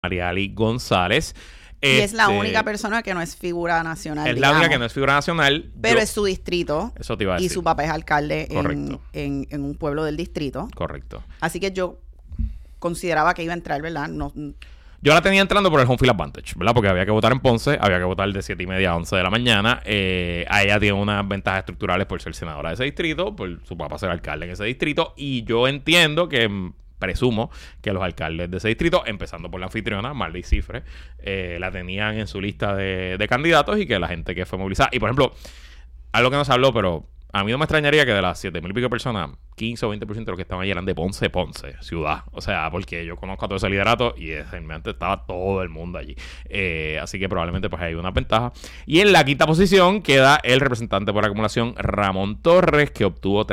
Mariali González. Y es la única persona que no es figura nacional. Es la única que no es figura nacional. Pero es su distrito. Eso te iba a decir. Y su papá es alcalde en un pueblo del distrito. Correcto. Así que yo consideraba que iba a entrar, ¿verdad? No. Yo la tenía entrando por el home field advantage, ¿verdad? Porque había que votar en Ponce, había que votar de 7:30 a 11 de la mañana. A ella tiene unas ventajas estructurales por ser senadora de ese distrito, por su papá ser alcalde en ese distrito. Y yo entiendo que, presumo que los alcaldes de ese distrito, empezando por la anfitriona, Marley Cifre, la tenían en su lista de candidatos y que la gente que fue movilizada. Y por ejemplo, algo que no se habló, pero a mí no me extrañaría que de las 7,000 y pico personas, 15 o 20% de los que estaban allí eran de Ponce, ciudad. O sea, porque yo conozco a todo ese liderato y realmente estaba todo el mundo allí. Así que probablemente pues hay una ventaja. Y en la quinta posición queda el representante por acumulación, Ramón Torres, que obtuvo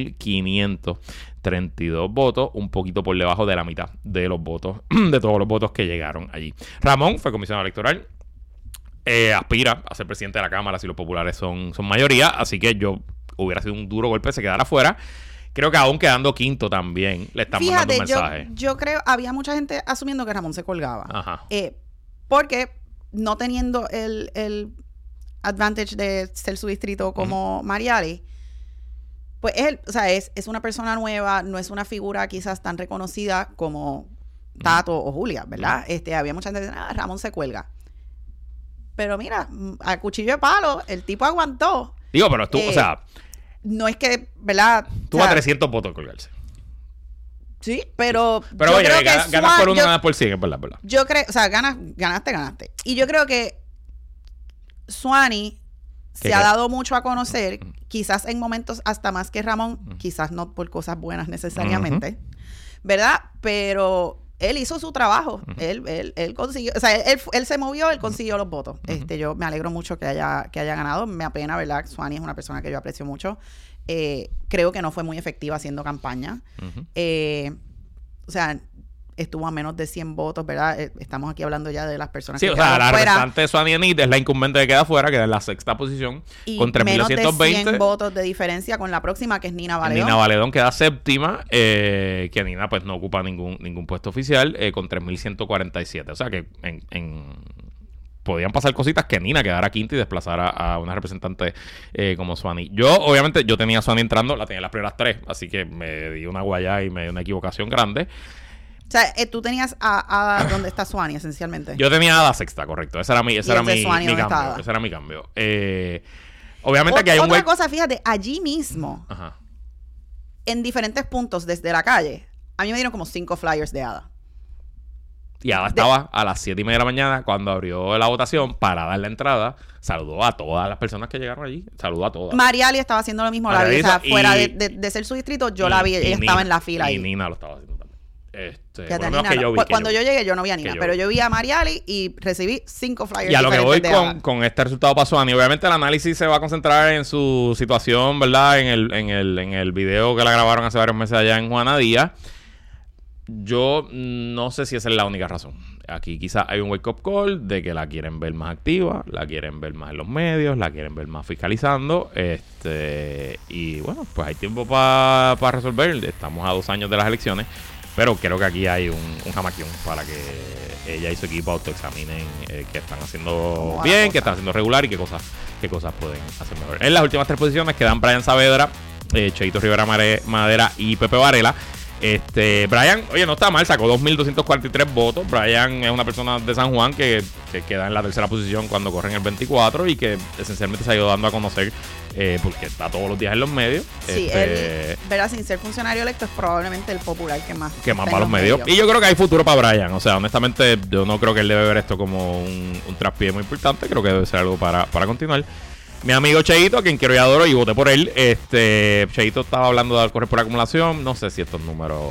3,532 votos, un poquito por debajo de la mitad de los votos, de todos los votos que llegaron allí. Ramón fue comisionado electoral. Aspira a ser presidente de la Cámara si los populares son mayoría. Así que hubiera sido un duro golpe se quedara fuera. Creo que aún quedando quinto también le están mandando un mensaje. Yo creo, había mucha gente asumiendo que Ramón se colgaba. Ajá. Porque no teniendo el advantage de ser su distrito como Mariali, pues es una persona nueva, no es una figura quizás tan reconocida como Tato o Julia, ¿verdad? Había mucha gente que decía, Ramón se cuelga. Pero mira, a cuchillo de palo, el tipo aguantó. Digo, pero tú, no es que, ¿verdad? Tuvo a 300 votos colgarse. Sí, pero yo oye, creo que ganas por uno, ganas por 100, es verdad. Yo creo, ganaste. Y yo creo que Suani se ha dado mucho a conocer, quizás en momentos hasta más que Ramón, quizás no por cosas buenas necesariamente, ¿verdad? Pero él hizo su trabajo, él consiguió, él se movió, él consiguió los votos. Yo me alegro mucho que haya ganado, me apena, ¿verdad? Suani es una persona que yo aprecio mucho. Creo que no fue muy efectiva haciendo campaña. Estuvo a menos de 100 votos, ¿verdad? Estamos aquí hablando ya de las personas que quedaron la fuera. representante de Suani Enid es la incumbente que queda fuera, queda en la sexta posición, y con 3,220. Menos de 100 votos de diferencia con la próxima, que es Nina Valedón. Nina Valedón queda séptima, que Nina pues no ocupa ningún puesto oficial, con 3,147. O sea que podían pasar cositas que Nina quedara quinta y desplazara a una representante como Suani. Obviamente, yo tenía a Suani entrando, la tenía en las primeras 3, así que me di una guayá y me di una equivocación grande. O sea, tú tenías a ¿dónde está Suani, esencialmente? Yo tenía a la sexta, correcto. Ese era mi cambio. Ese era mi cambio. Obviamente que hay otra cosa, fíjate, allí mismo, Ajá. en diferentes puntos desde la calle, a mí me dieron como 5 flyers de Ada. Y Ada estaba a las 7:30 de la mañana cuando abrió la votación para dar la entrada. Saludó a todas las personas que llegaron allí. Saludó a todas. Mariali estaba haciendo lo mismo. La vi, fuera de ser su distrito, yo la vi. Ella estaba en la fila ahí. Y Nina lo estaba haciendo también. Cuando yo llegué, yo no vi a Nina, pero yo vi a Mariali y recibí 5 flyers. Y a lo que voy con este resultado para Suani, obviamente el análisis se va a concentrar en su situación, ¿verdad? En el video que la grabaron hace varios meses allá en Juana Díaz. Yo no sé si esa es la única razón. Aquí quizás hay un wake-up call de que la quieren ver más activa, la quieren ver más en los medios, la quieren ver más fiscalizando. Y bueno, pues hay tiempo para resolver. Estamos a 2 años de las elecciones. Pero creo que aquí hay un jamaquión para que ella y su equipo autoexaminen qué están haciendo bien, qué están haciendo regular y qué cosas pueden hacer mejor. En las últimas 3 posiciones quedan Brian Saavedra, Cheito Rivera Madera y Pepe Varela. Brian, oye, no está mal, sacó 2,243 votos. Brian es una persona de San Juan que queda en la tercera posición cuando corren el 24 y que esencialmente se ha ido dando a conocer porque está todos los días en los medios. Sí, él, ¿verdad? Sin ser funcionario electo, es probablemente el popular que más va a los medios. Y yo creo que hay futuro para Brian. O sea, honestamente, yo no creo que él debe ver esto como un traspié muy importante. Creo que debe ser algo para continuar. Mi amigo Cheito, a quien quiero y adoro, y voté por él. Cheito estaba hablando de correr por acumulación. No sé si estos números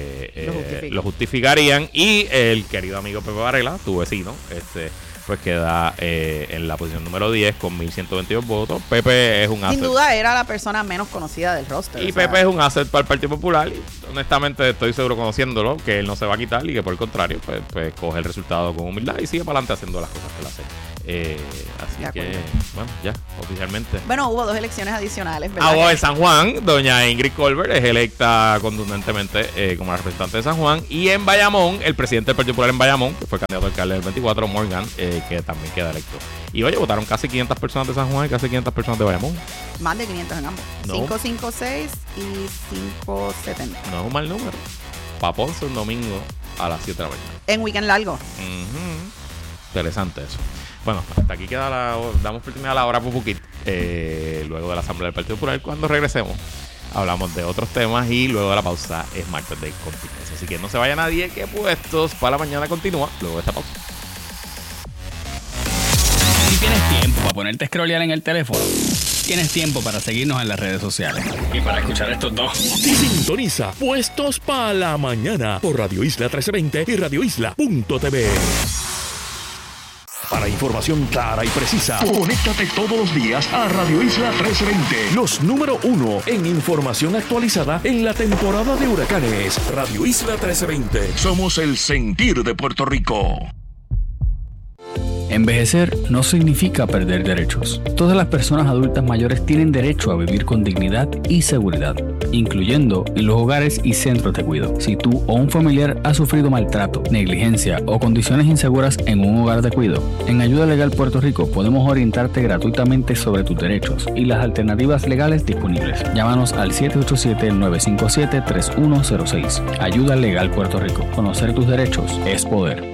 lo justificarían. Y el querido amigo Pepe Varela, tu vecino, pues queda en la posición número 10 con 1,122 votos. Pepe es un asset. Sin duda era la persona menos conocida del roster. Y Pepe es un asset para el Partido Popular. Y honestamente estoy seguro, conociéndolo, que él no se va a quitar y que por el contrario, pues coge el resultado con humildad y sigue para adelante haciendo las cosas que él hace Así que, bueno, ya, oficialmente. Bueno, hubo 2 elecciones adicionales, ¿verdad? En San Juan, doña Ingrid Colbert es electa contundentemente como la representante de San Juan. Y en Bayamón, el presidente del Partido Popular en Bayamón, que fue candidato a alcalde del 24, Morgan, que también queda electo. Y oye, votaron casi 500 personas de San Juan y casi 500 personas de Bayamón. Más de 500 en ambos. No. 556 y 570. No es un mal número. Para Ponce un domingo a las 7 de la mañana. En weekend largo. Interesante eso. Bueno, hasta aquí damos oportunidad a la hora Pupuquit. Luego de la Asamblea del Partido Popular, cuando regresemos, hablamos de otros temas y luego de la pausa es martes de Contingencia. Así que no se vaya nadie, que Puestos para la Mañana continúa luego de esta pausa. Si tienes tiempo para ponerte a scrollear en el teléfono, tienes tiempo para seguirnos en las redes sociales y para escuchar estos dos. Sintoniza Puestos para la Mañana por Radio Isla 1320 y radioisla.tv. Para información clara y precisa, conéctate todos los días a Radio Isla 1320. Los número 1 en información actualizada en la temporada de huracanes. Radio Isla 1320. Somos el sentir de Puerto Rico. Envejecer no significa perder derechos. Todas las personas adultas mayores tienen derecho a vivir con dignidad y seguridad, incluyendo en los hogares y centros de cuidado. Si tú o un familiar ha sufrido maltrato, negligencia o condiciones inseguras en un hogar de cuidado, en Ayuda Legal Puerto Rico podemos orientarte gratuitamente sobre tus derechos y las alternativas legales disponibles. Llámanos al 787-957-3106. Ayuda Legal Puerto Rico. Conocer tus derechos es poder.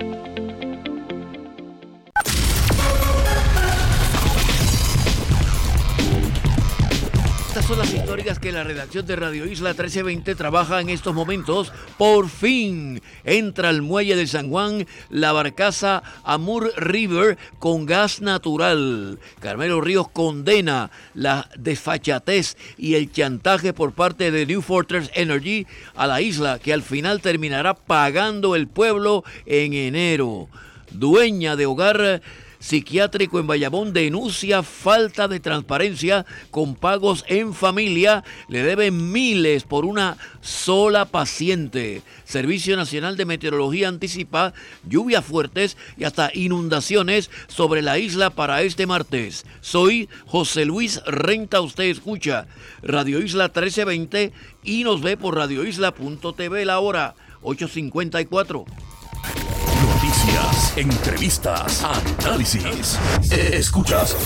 Estas son las historias que la redacción de Radio Isla 1320 trabaja en estos momentos. Por fin entra al muelle de San Juan la barcaza Amur River con gas natural. Carmelo Ríos condena la desfachatez y el chantaje por parte de New Fortress Energy a la isla, que al final terminará pagando el pueblo en enero. Dueña de hogar psiquiátrico en Bayamón denuncia falta de transparencia con pagos en familia. Le deben miles por una sola paciente. Servicio Nacional de Meteorología anticipa lluvias fuertes y hasta inundaciones sobre la isla para este martes. Soy José Luis Renta. Usted escucha Radio Isla 1320 y nos ve por radioisla.tv. La hora 8:54. Noticias, entrevistas, análisis. Escuchas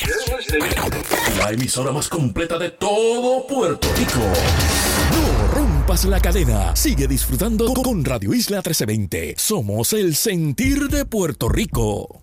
la emisora más completa de todo Puerto Rico. No rompas la cadena. Sigue disfrutando con Radio Isla 1320. Somos el sentir de Puerto Rico.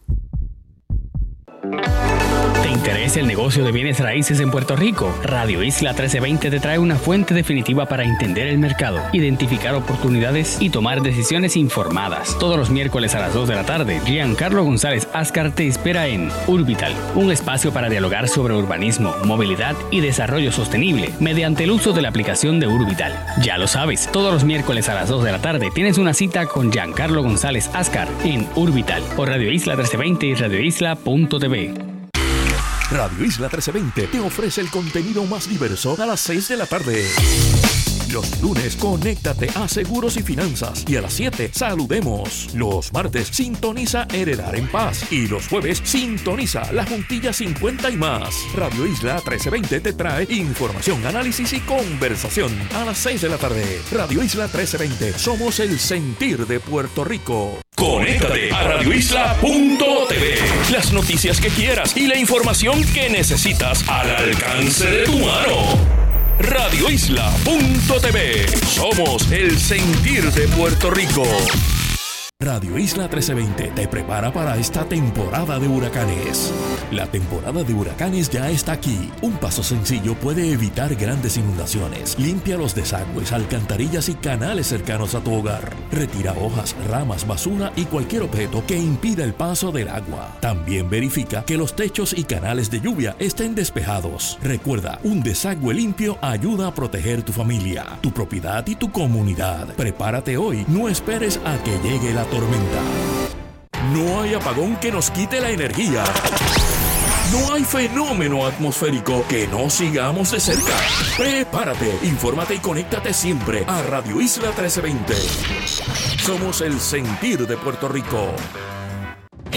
¿Te interesa el negocio de bienes raíces en Puerto Rico? Radio Isla 1320 te trae una fuente definitiva para entender el mercado, identificar oportunidades y tomar decisiones informadas. Todos los miércoles a las 2 de la tarde, Giancarlo González Ascar te espera en Urbital, un espacio para dialogar sobre urbanismo, movilidad y desarrollo sostenible mediante el uso de la aplicación de Urbital. Ya lo sabes, todos los miércoles a las 2 de la tarde tienes una cita con Giancarlo González Ascar en Urbital por Radio Isla 1320 y radioisla.tv. Radio Isla 1320 te ofrece el contenido más diverso a las 6 de la tarde. Los lunes, conéctate a Seguros y Finanzas. Y a las 7, saludemos. Los martes, sintoniza Heredar en Paz. Y los jueves, sintoniza La Juntilla 50 y más. Radio Isla 1320 te trae información, análisis y conversación. A las 6 de la tarde, Radio Isla 1320. Somos el sentir de Puerto Rico. Conéctate a radioisla.tv. Las noticias que quieras y la información que necesitas al alcance de tu mano. radioisla.tv. Somos el sentir de Puerto Rico. Radio Isla 1320 te prepara para esta temporada de huracanes. La temporada de huracanes ya está aquí. Un paso sencillo puede evitar grandes inundaciones. Limpia los desagües, alcantarillas y canales cercanos a tu hogar. Retira hojas, ramas, basura y cualquier objeto que impida el paso del agua. También verifica que los techos y canales de lluvia estén despejados. Recuerda, un desagüe limpio ayuda a proteger tu familia, tu propiedad y tu comunidad. Prepárate hoy, no esperes a que llegue la tormenta. No hay apagón que nos quite la energía. No hay fenómeno atmosférico que no sigamos de cerca. Prepárate, infórmate y conéctate siempre a Radio Isla 1320. Somos el sentir de Puerto Rico.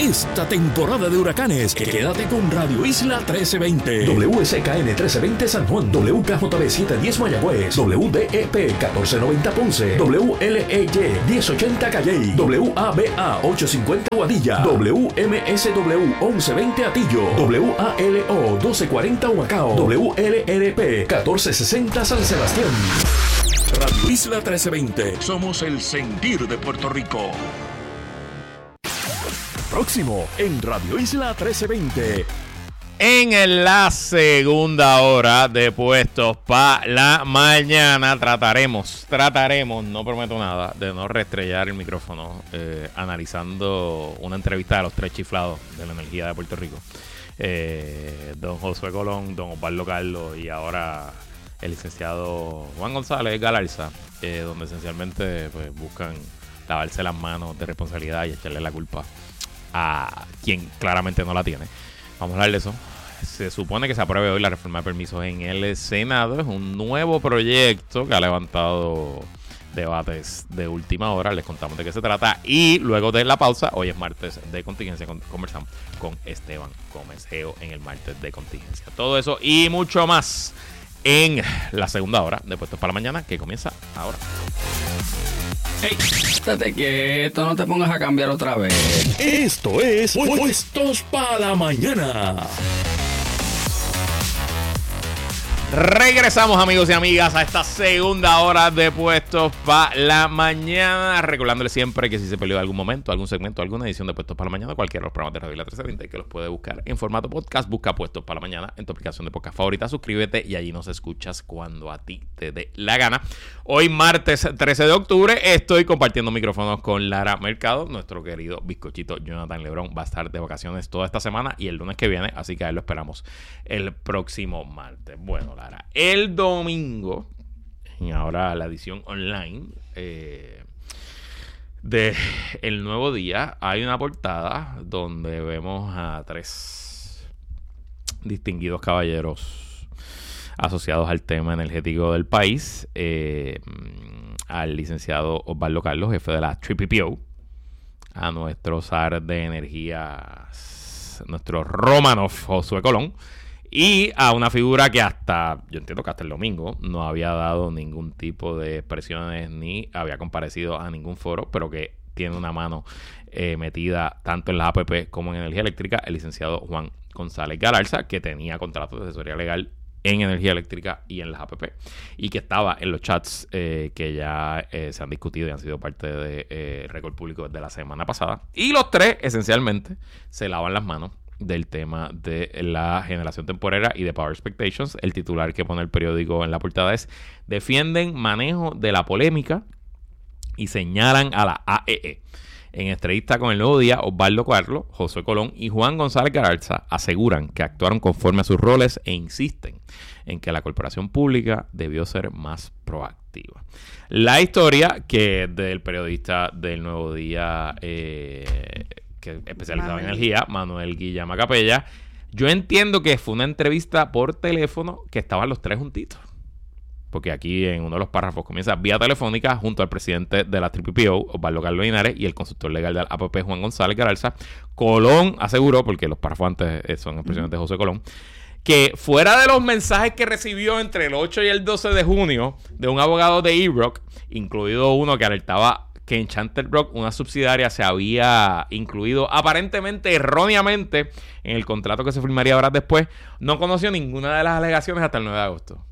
esta temporada de huracanes. Quédate con Radio Isla 1320. WSKN 1320 San Juan. WKJB 710 Mayagüez. WDEP 1490 Ponce. WLEY 1080 Calley. WABA 850 Guadilla. WMSW 1120 Atillo. WALO 1240 Humacao. WLRP 1460 San Sebastián. Radio Isla 1320. Somos el sentir de Puerto Rico. Próximo en Radio Isla 1320. En la segunda hora de Puestos para la Mañana trataremos, no prometo nada, de no reestrellar el micrófono, analizando una entrevista de los tres chiflados de la energía de Puerto Rico. Don Josué Colón, don Osvaldo Carlos y ahora el licenciado Juan González Galarza, donde esencialmente pues, buscan lavarse las manos de responsabilidad y echarle la culpa a quien claramente no la tiene. Vamos a hablar de eso. Se supone que se apruebe hoy la reforma de permisos en el Senado. Es un nuevo proyecto que ha levantado debates de última hora. Les contamos de qué se trata. Y luego de la pausa, hoy es martes de contingencia, conversamos con Esteban Gómez Geo en el martes de contingencia. Todo eso y mucho más en la segunda hora de Puestos para la Mañana, que comienza ahora. Hey, estate quieto, no te pongas a cambiar otra vez. Esto es Puestos para la Mañana. Regresamos, amigos y amigas, a esta segunda hora de Puestos para la Mañana. Recordándole siempre que si se perdió algún momento, algún segmento, alguna edición de Puestos para la Mañana, cualquiera de los programas de Radio Isla 1320, que los puede buscar en formato podcast. Busca Puestos para la Mañana en tu aplicación de podcast favorita. Suscríbete y allí nos escuchas cuando a ti te dé la gana. Hoy, martes 13 de octubre, estoy compartiendo micrófonos con Lara Mercado. Nuestro querido bizcochito Jonathan Lebrón va a estar de vacaciones toda esta semana y el lunes que viene, así que a él lo esperamos el próximo martes. Bueno, Lara, el domingo, y ahora la edición online de El Nuevo Día, hay una portada donde vemos a tres distinguidos caballeros asociados al tema energético del país, al licenciado Osvaldo Carlos, jefe de la TPPO, a nuestro zar de energías, nuestro Romanov Josué Colón, y a una figura que yo entiendo que hasta el domingo no había dado ningún tipo de expresiones ni había comparecido a ningún foro, pero que tiene una mano metida tanto en las APP como en energía eléctrica, el licenciado Juan González Galarza, que tenía contratos de asesoría legal en energía eléctrica y en las APP, y que estaba en los chats que ya se han discutido y han sido parte de récord público desde la semana pasada. Y los tres, esencialmente, se lavan las manos del tema de la generación temporera y de Power Expectations. El titular que pone el periódico en la portada es: defienden manejo de la polémica y señalan a la AEE. En entrevista con El Nuevo Día, Osvaldo Carlos, Josué Colón y Juan González Galarza aseguran que actuaron conforme a sus roles e insisten en que la corporación pública debió ser más proactiva. La historia que del periodista del Nuevo Día, que especializado en energía, Manuel Guillama Capella, yo entiendo que fue una entrevista por teléfono que estaban los tres juntitos. Porque aquí en uno de los párrafos comienza: vía telefónica junto al presidente de la TPPO, Osvaldo Carlos Linares, y el consultor legal del APP, Juan González Galarza. Colón aseguró, porque los párrafos antes son expresiones de José Colón, que fuera de los mensajes que recibió entre el 8 y el 12 de junio de un abogado de E-Rock, incluido uno que alertaba que Enchanted Rock, una subsidiaria, se había incluido aparentemente erróneamente en el contrato que se firmaría horas después, no conoció ninguna de las alegaciones hasta el 9 de agosto.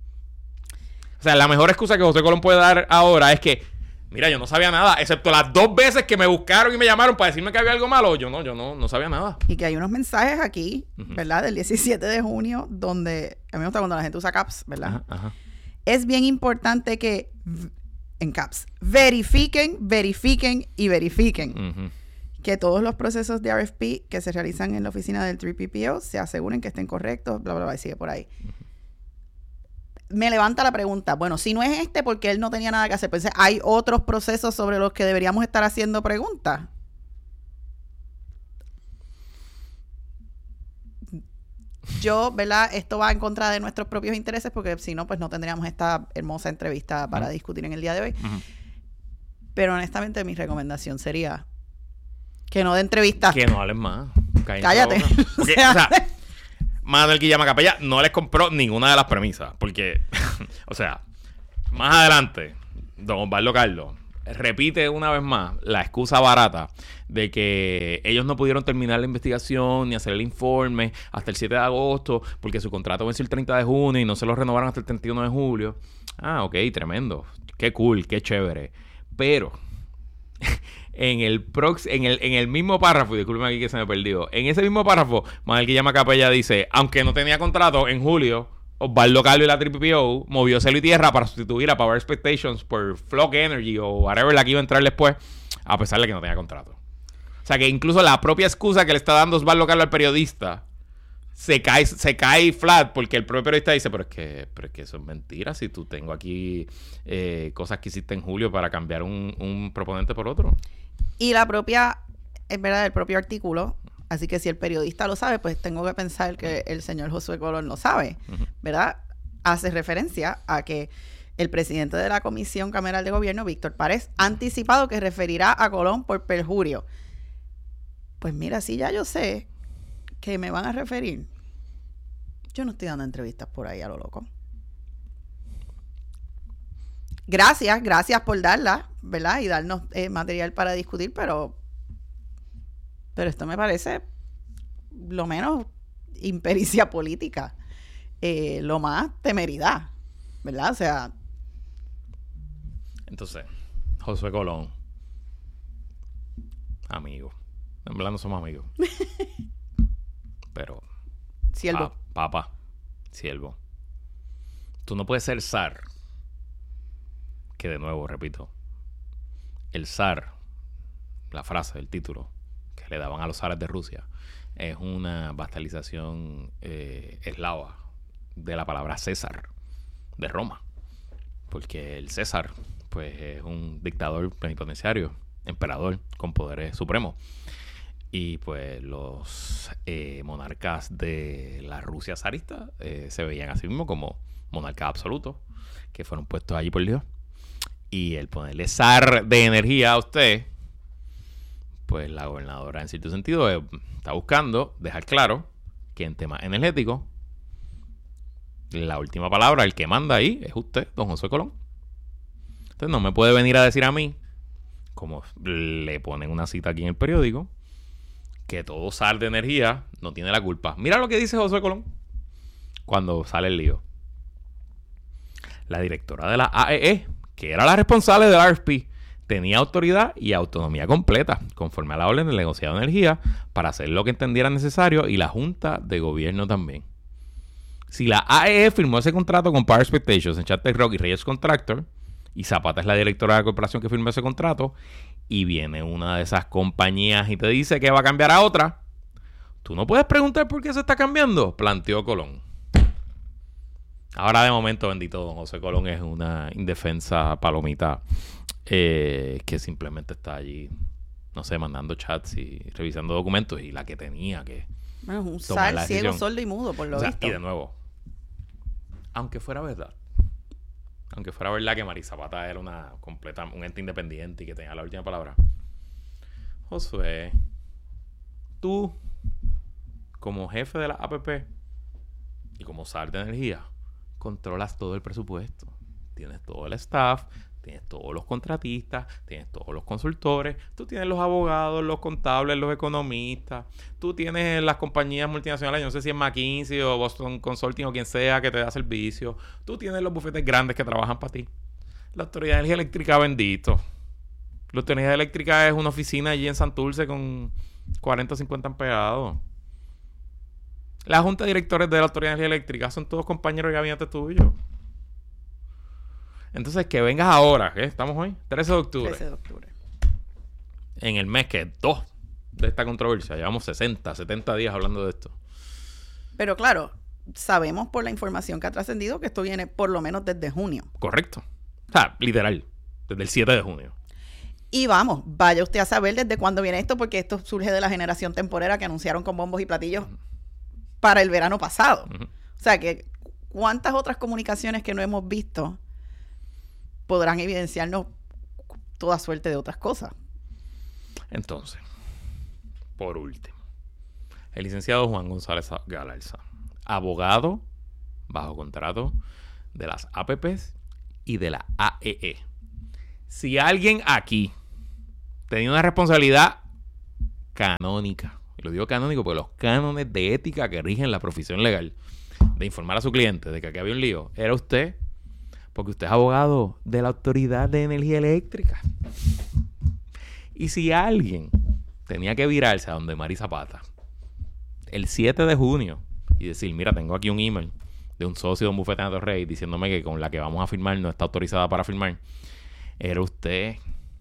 O sea, la mejor excusa que José Colón puede dar ahora es que, mira, yo no sabía nada, excepto las 2 veces que me buscaron y me llamaron para decirme que había algo malo. Yo no sabía nada. Y que hay unos mensajes aquí, ¿verdad? Del 17 de junio, donde a mí me gusta cuando la gente usa caps, ¿verdad? Ajá. Es bien importante que, en caps, verifiquen que todos los procesos de RFP que se realizan en la oficina del 3PPO se aseguren que estén correctos, bla, bla, bla, y sigue por ahí. Me levanta la pregunta, bueno, si no es porque él no tenía nada que hacer, pues hay otros procesos sobre los que deberíamos estar haciendo preguntas. Yo, ¿verdad? Esto va en contra de nuestros propios intereses, porque si no, pues no tendríamos esta hermosa entrevista para discutir en el día de hoy. Pero honestamente mi recomendación sería: Que no de entrevistas. Que no hablen más. Cállate. Porque, o sea, Manuel Guillama Capella no les compró ninguna de las premisas. Porque, o sea, más adelante, don Osvaldo Carlos repite una vez más la excusa barata de que ellos no pudieron terminar la investigación ni hacer el informe hasta el 7 de agosto porque su contrato venció el 30 de junio y no se lo renovaron hasta el 31 de julio. Ah, ok, tremendo. Qué cool, qué chévere. Pero en el mismo párrafo, y disculpen aquí que se me perdió, en ese mismo párrafo, Manuel Guillama Capella dice, aunque no tenía contrato, en julio, Osvaldo Carlos y la TPPO movió cielo y tierra para sustituir a Power Expectations por Flock Energy o whatever la que iba a entrar después, a pesar de que no tenía contrato. O sea que incluso la propia excusa que le está dando Osvaldo Carlos al periodista se cae flat porque el propio periodista dice, pero es que eso es mentira si tú tengo aquí cosas que hiciste en julio para cambiar un proponente por otro. Y la propia, es verdad, el propio artículo, así que si el periodista lo sabe, pues tengo que pensar que el señor Josué Colón lo sabe, ¿verdad? Hace referencia a que el presidente de la Comisión Cameral de Gobierno, Víctor Párez, ha anticipado que referirá a Colón por perjurio. Pues mira, si ya yo sé que me van a referir, yo no estoy dando entrevistas por ahí a lo loco. Gracias por darla, ¿verdad? Y darnos material para discutir, pero esto me parece lo menos impericia política, lo más temeridad, ¿verdad? O sea... Entonces, Josué Colón, amigo. En verdad no somos amigos. Pero... Siervo. Papá, siervo. Tú no puedes ser zar. Que de nuevo, repito, el zar, la frase, el título que le daban a los zares de Rusia, es una bastalización eslava de la palabra César de Roma. Porque el César, pues, es un dictador plenipotenciario, emperador con poderes supremos. Y pues los monarcas de la Rusia zarista se veían a sí mismos como monarcas absolutos que fueron puestos allí por Dios. Y el ponerle zar de energía a usted, pues la gobernadora en cierto sentido está buscando dejar claro que en temas energéticos la última palabra, el que manda ahí, es usted, don Josué Colón. Entonces no me puede venir a decir a mí, como le ponen una cita aquí en el periódico, que todo zar de energía no tiene la culpa. Mira lo que dice Josué Colón cuando sale el lío. La directora de la AEE, que era la responsable del RFP, tenía autoridad y autonomía completa, conforme a la orden del negociado de energía, para hacer lo que entendiera necesario, y la Junta de Gobierno también. Si la AEE firmó ese contrato con Power Expectations, Enchanted Rock y Reyes Contractor, y Zapata es la directora de la corporación que firmó ese contrato, y viene una de esas compañías y te dice que va a cambiar a otra, tú no puedes preguntar por qué se está cambiando, planteó Colón. Ahora de momento, bendito don José Colón, es una indefensa palomita que simplemente está allí, no sé, mandando chats y revisando documentos, y la que tenía que bueno, es un tomar zar la ciego, decisión. sordo y mudo, por lo visto. Y de nuevo, aunque fuera verdad que Mari Zapata era un ente independiente y que tenía la última palabra, Josué, tú, como jefe de la APP y como zar de energía, controlas todo el presupuesto. Tienes todo el staff, tienes todos los contratistas, tienes todos los consultores, tú tienes los abogados, los contables, los economistas, tú tienes las compañías multinacionales, yo no sé si es McKinsey o Boston Consulting o quien sea que te da servicio, tú tienes los bufetes grandes que trabajan para ti. La Autoridad de Energía Eléctrica, bendito. La Autoridad Eléctrica es una oficina allí en Santurce con 40 o 50 empleados. La Junta de Directores de la Autoridad de Energía Eléctrica son todos compañeros de gabinete tuyos. Entonces, que vengas ahora, ¿qué? ¿Estamos hoy? 13 de octubre. 13 de octubre. En el mes que es 2 de esta controversia. Llevamos 60, 70 días hablando de esto. Pero claro, sabemos por la información que ha trascendido que esto viene por lo menos desde junio. Correcto. O sea, literal. Desde el 7 de junio. Y vamos, vaya usted a saber desde cuándo viene esto, porque esto surge de la generación temporera que anunciaron con bombos y platillos para el verano pasado. O sea que, ¿cuántas otras comunicaciones que no hemos visto podrán evidenciarnos toda suerte de otras cosas? Entonces, por último, el licenciado Juan González Galarza, abogado bajo contrato de las APPs y de la AEE. Si alguien aquí tenía una responsabilidad canónica, y lo digo canónico porque los cánones de ética que rigen la profesión legal, de informar a su cliente de que aquí había un lío, era usted, porque usted es abogado de la Autoridad de Energía Eléctrica. Y si alguien tenía que virarse a donde Mari Zapata el 7 de junio y decir, mira, tengo aquí un email de un socio de un bufete de Torrey diciéndome que con la que vamos a firmar no está autorizada para firmar, era usted.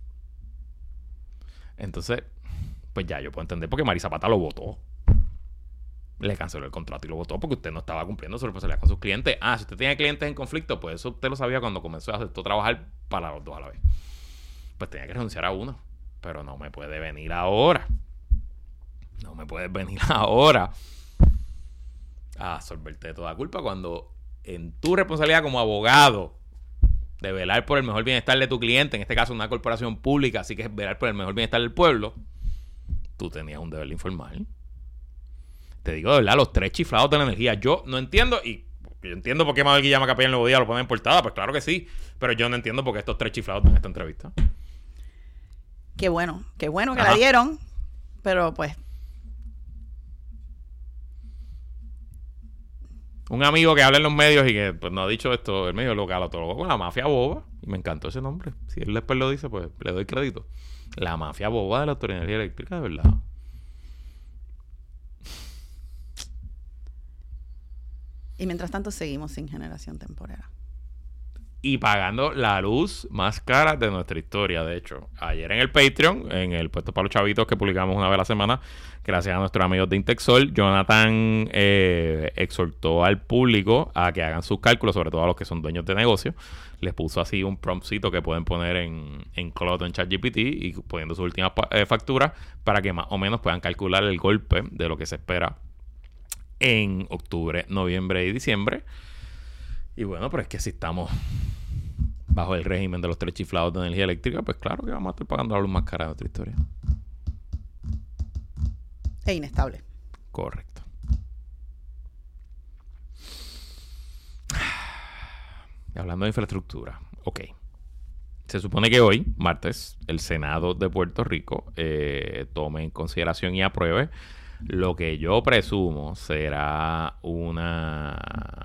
Entonces, pues ya yo puedo entender por qué Mari Zapata lo votó. Le canceló el contrato y lo votó porque usted no estaba cumpliendo su responsabilidad con sus clientes. Si usted tiene clientes en conflicto, pues eso usted lo sabía cuando comenzó a trabajar para los dos a la vez. Pues tenía que renunciar a uno. Pero no me puede venir ahora. No me puedes venir ahora a absorberte de toda culpa cuando en tu responsabilidad como abogado de velar por el mejor bienestar de tu cliente, en este caso una corporación pública, así que es velar por el mejor bienestar del pueblo, tú tenías un deber de informar. Te digo de verdad, los 3 chiflados de la energía. Yo no entiendo, y yo entiendo por qué Mabel Guillama Capella en Nuevo Día lo pone en portada, pues claro que sí, pero yo no entiendo por qué estos 3 chiflados en esta entrevista. Qué bueno que la dieron, pero pues. Un amigo que habla en los medios y que pues no ha dicho esto, el medio lo catalogó con la mafia boba, y me encantó ese nombre. Si él después lo dice, pues le doy crédito. La mafia boba de la Autoridad de Energía Eléctrica, de verdad. Y mientras tanto seguimos sin generación temporera. Y pagando la luz más cara de nuestra historia. De hecho, ayer en el Patreon, en el puesto para los chavitos que publicamos una vez a la semana, gracias a nuestros amigos de Intexol, Jonathan exhortó al público a que hagan sus cálculos, sobre todo a los que son dueños de negocio. Les puso así un promptcito que pueden poner en Cloud o en ChatGPT y poniendo sus últimas facturas para que más o menos puedan calcular el golpe de lo que se espera en octubre, noviembre y diciembre. Y bueno, pero es que si estamos bajo el régimen de los 3 chiflados de energía eléctrica, pues claro que vamos a estar pagando la luz más cara de nuestra historia. E inestable. Correcto. Y hablando de infraestructura, ok. Se supone que hoy, martes, el Senado de Puerto Rico tome en consideración y apruebe lo que yo presumo será una...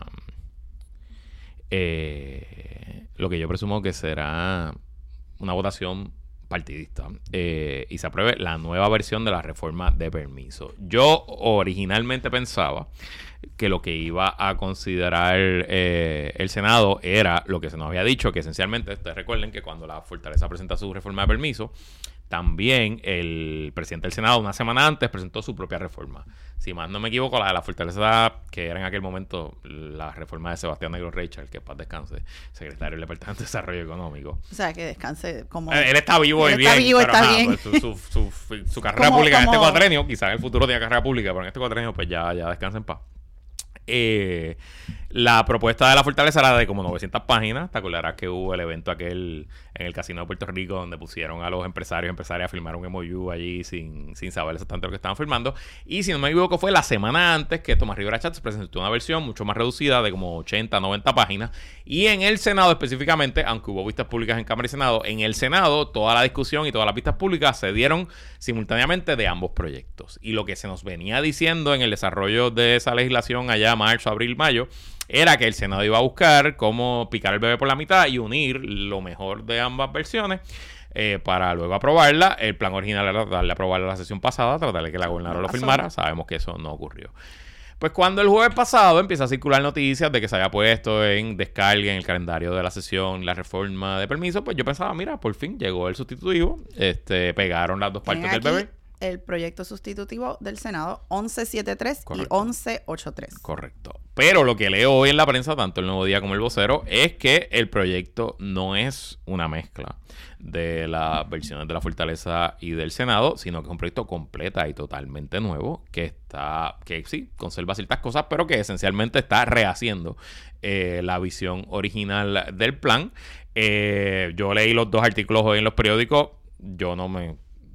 lo que yo presumo que será una votación partidista y se apruebe la nueva versión de la reforma de permiso. Yo originalmente pensaba que lo que iba a considerar el Senado era lo que se nos había dicho, que esencialmente, ustedes recuerden que cuando la Fortaleza presenta su reforma de permiso, también el presidente del Senado una semana antes presentó su propia reforma. Si más no me equivoco, la de la Fortaleza, que era en aquel momento la reforma de Sebastián Negro Reichel, que paz descanse, secretario del Departamento de Desarrollo Económico. O sea, que descanse como... Él está vivo y bien. Está vivo, pero está bien. Pues, su carrera pública en este cuatrenio, quizás en el futuro tenga carrera pública, pero en este cuatrenio pues ya descansa en paz. La propuesta de la Fortaleza era de como 900 páginas. Te acordarás que hubo el evento aquel en el Casino de Puerto Rico donde pusieron a los empresarios y empresarias a firmar un MOU allí sin saber exactamente lo que estaban firmando. Y si no me equivoco fue la semana antes que Tomás Rivera Chatz presentó una versión mucho más reducida de como 80, 90 páginas. Y en el Senado específicamente, aunque hubo vistas públicas en Cámara y Senado, en el Senado toda la discusión y todas las vistas públicas se dieron simultáneamente de ambos proyectos. Y lo que se nos venía diciendo en el desarrollo de esa legislación allá marzo, abril, mayo, era que el Senado iba a buscar cómo picar el bebé por la mitad y unir lo mejor de ambas versiones para luego aprobarla. El plan original era darle a aprobarla la sesión pasada, tratar de que la gobernadora lo firmara. Sabemos que eso no ocurrió. Pues cuando el jueves pasado empieza a circular noticias de que se había puesto en descarga en el calendario de la sesión la reforma de permiso, pues yo pensaba, mira, por fin llegó el sustitutivo, pegaron las dos partes del bebé. El proyecto sustitutivo del Senado 1173 y 1183. Correcto. Pero lo que leo hoy en la prensa, tanto el Nuevo Día como el Vocero, es que el proyecto no es una mezcla de las versiones de la Fortaleza y del Senado, sino que es un proyecto completa y totalmente nuevo que sí, conserva ciertas cosas, pero que esencialmente está rehaciendo la visión original del plan. Yo leí los 2 artículos hoy en los periódicos. Yo no me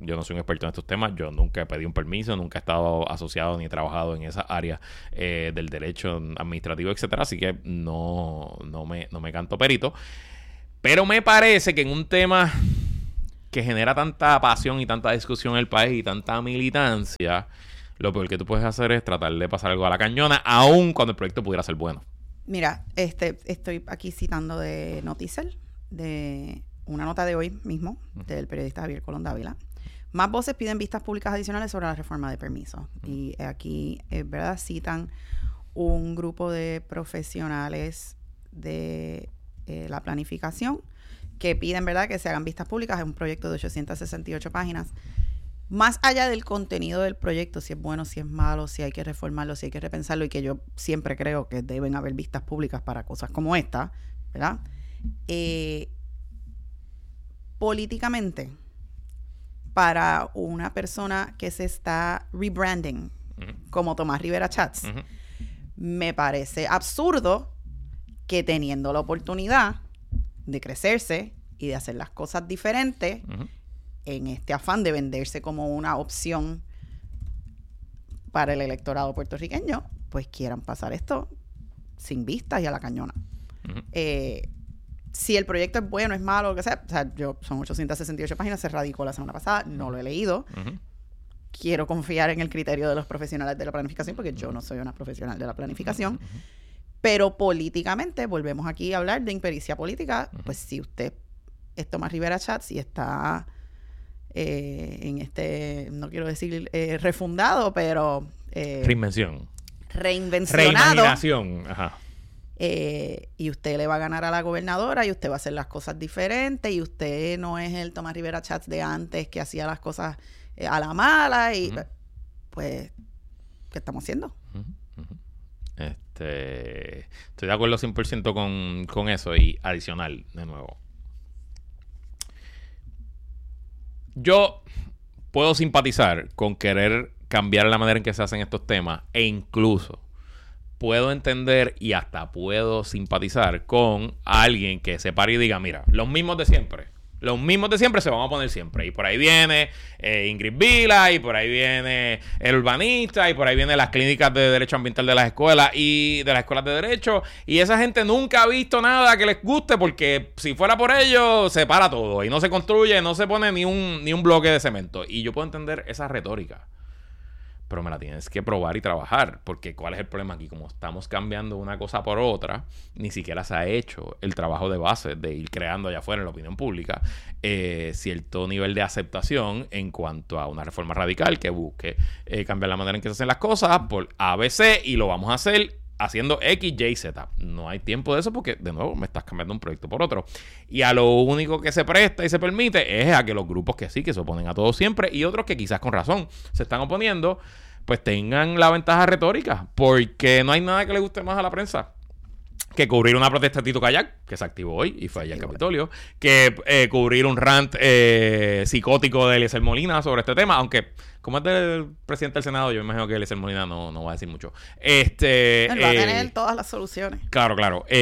yo no soy un experto en estos temas, yo nunca he pedido un permiso, nunca he estado asociado ni he trabajado en esa área del derecho administrativo, etcétera, así que no me canto perito. Pero me parece que en un tema que genera tanta pasión y tanta discusión en el país y tanta militancia, lo peor que tú puedes hacer es tratar de pasar algo a la cañona, aun cuando el proyecto pudiera ser bueno. Mira, estoy aquí citando de Noticel, de una nota de hoy mismo, del periodista Javier Colón Dávila. Más voces piden vistas públicas adicionales sobre la reforma de permisos. Y aquí, ¿verdad? Citan un grupo de profesionales de la planificación que piden, ¿verdad?, que se hagan vistas públicas. Es un proyecto de 868 páginas. Más allá del contenido del proyecto, si es bueno, si es malo, si hay que reformarlo, si hay que repensarlo, y que yo siempre creo que deben haber vistas públicas para cosas como esta, ¿verdad? Políticamente, para una persona que se está rebranding como Tomás Rivera Chats, me parece absurdo que teniendo la oportunidad de crecerse y de hacer las cosas diferentes, en este afán de venderse como una opción para el electorado puertorriqueño, pues quieran pasar esto sin vistas y a la cañona. Si el proyecto es bueno, es malo, lo que sea, son 868 páginas, se radicó la semana pasada, no lo he leído. Quiero confiar en el criterio de los profesionales de la planificación, porque yo no soy una profesional de la planificación. Pero políticamente, volvemos aquí a hablar de impericia política, pues si usted es Tomás Rivera Chats y está en no quiero decir refundado, pero Reinvencionado. Reimaginación. Ajá. Y usted le va a ganar a la gobernadora y usted va a hacer las cosas diferentes y usted no es el Tomás Rivera Chats de antes que hacía las cosas a la mala y pues, ¿qué estamos haciendo? Estoy de acuerdo 100% con eso. Y adicional, de nuevo, yo puedo simpatizar con querer cambiar la manera en que se hacen estos temas, e incluso puedo entender y hasta puedo simpatizar con alguien que se pare y diga, mira, los mismos de siempre se van a poner siempre. Y por ahí viene Ingrid Vila, y por ahí viene el urbanista, y por ahí vienen las clínicas de derecho ambiental de las escuelas y de las escuelas de derecho. Y esa gente nunca ha visto nada que les guste, porque si fuera por ellos, se para todo y no se construye, no se pone ni un bloque de cemento. Y yo puedo entender esa retórica, pero me la tienes que probar y trabajar, porque ¿cuál es el problema aquí? Como estamos cambiando una cosa por otra, ni siquiera se ha hecho el trabajo de base de ir creando allá afuera en la opinión pública cierto nivel de aceptación en cuanto a una reforma radical que busque cambiar la manera en que se hacen las cosas por ABC, y lo vamos a hacer haciendo X, Y, Z. No hay tiempo de eso porque, de nuevo, me estás cambiando un proyecto por otro. Y a lo único que se presta y se permite es a que los grupos que sí, que se oponen a todo siempre, y otros que quizás con razón se están oponiendo, pues tengan la ventaja retórica, porque no hay nada que le guste más a la prensa que cubrir una protesta de Tito Kayak, que se activó hoy y fue allá al Capitolio, que cubrir un rant psicótico de Eliezer Molina sobre este tema, aunque como es del presidente del Senado, yo me imagino que Eliezer Molina no va a decir mucho. Él va a tener todas las soluciones. Claro.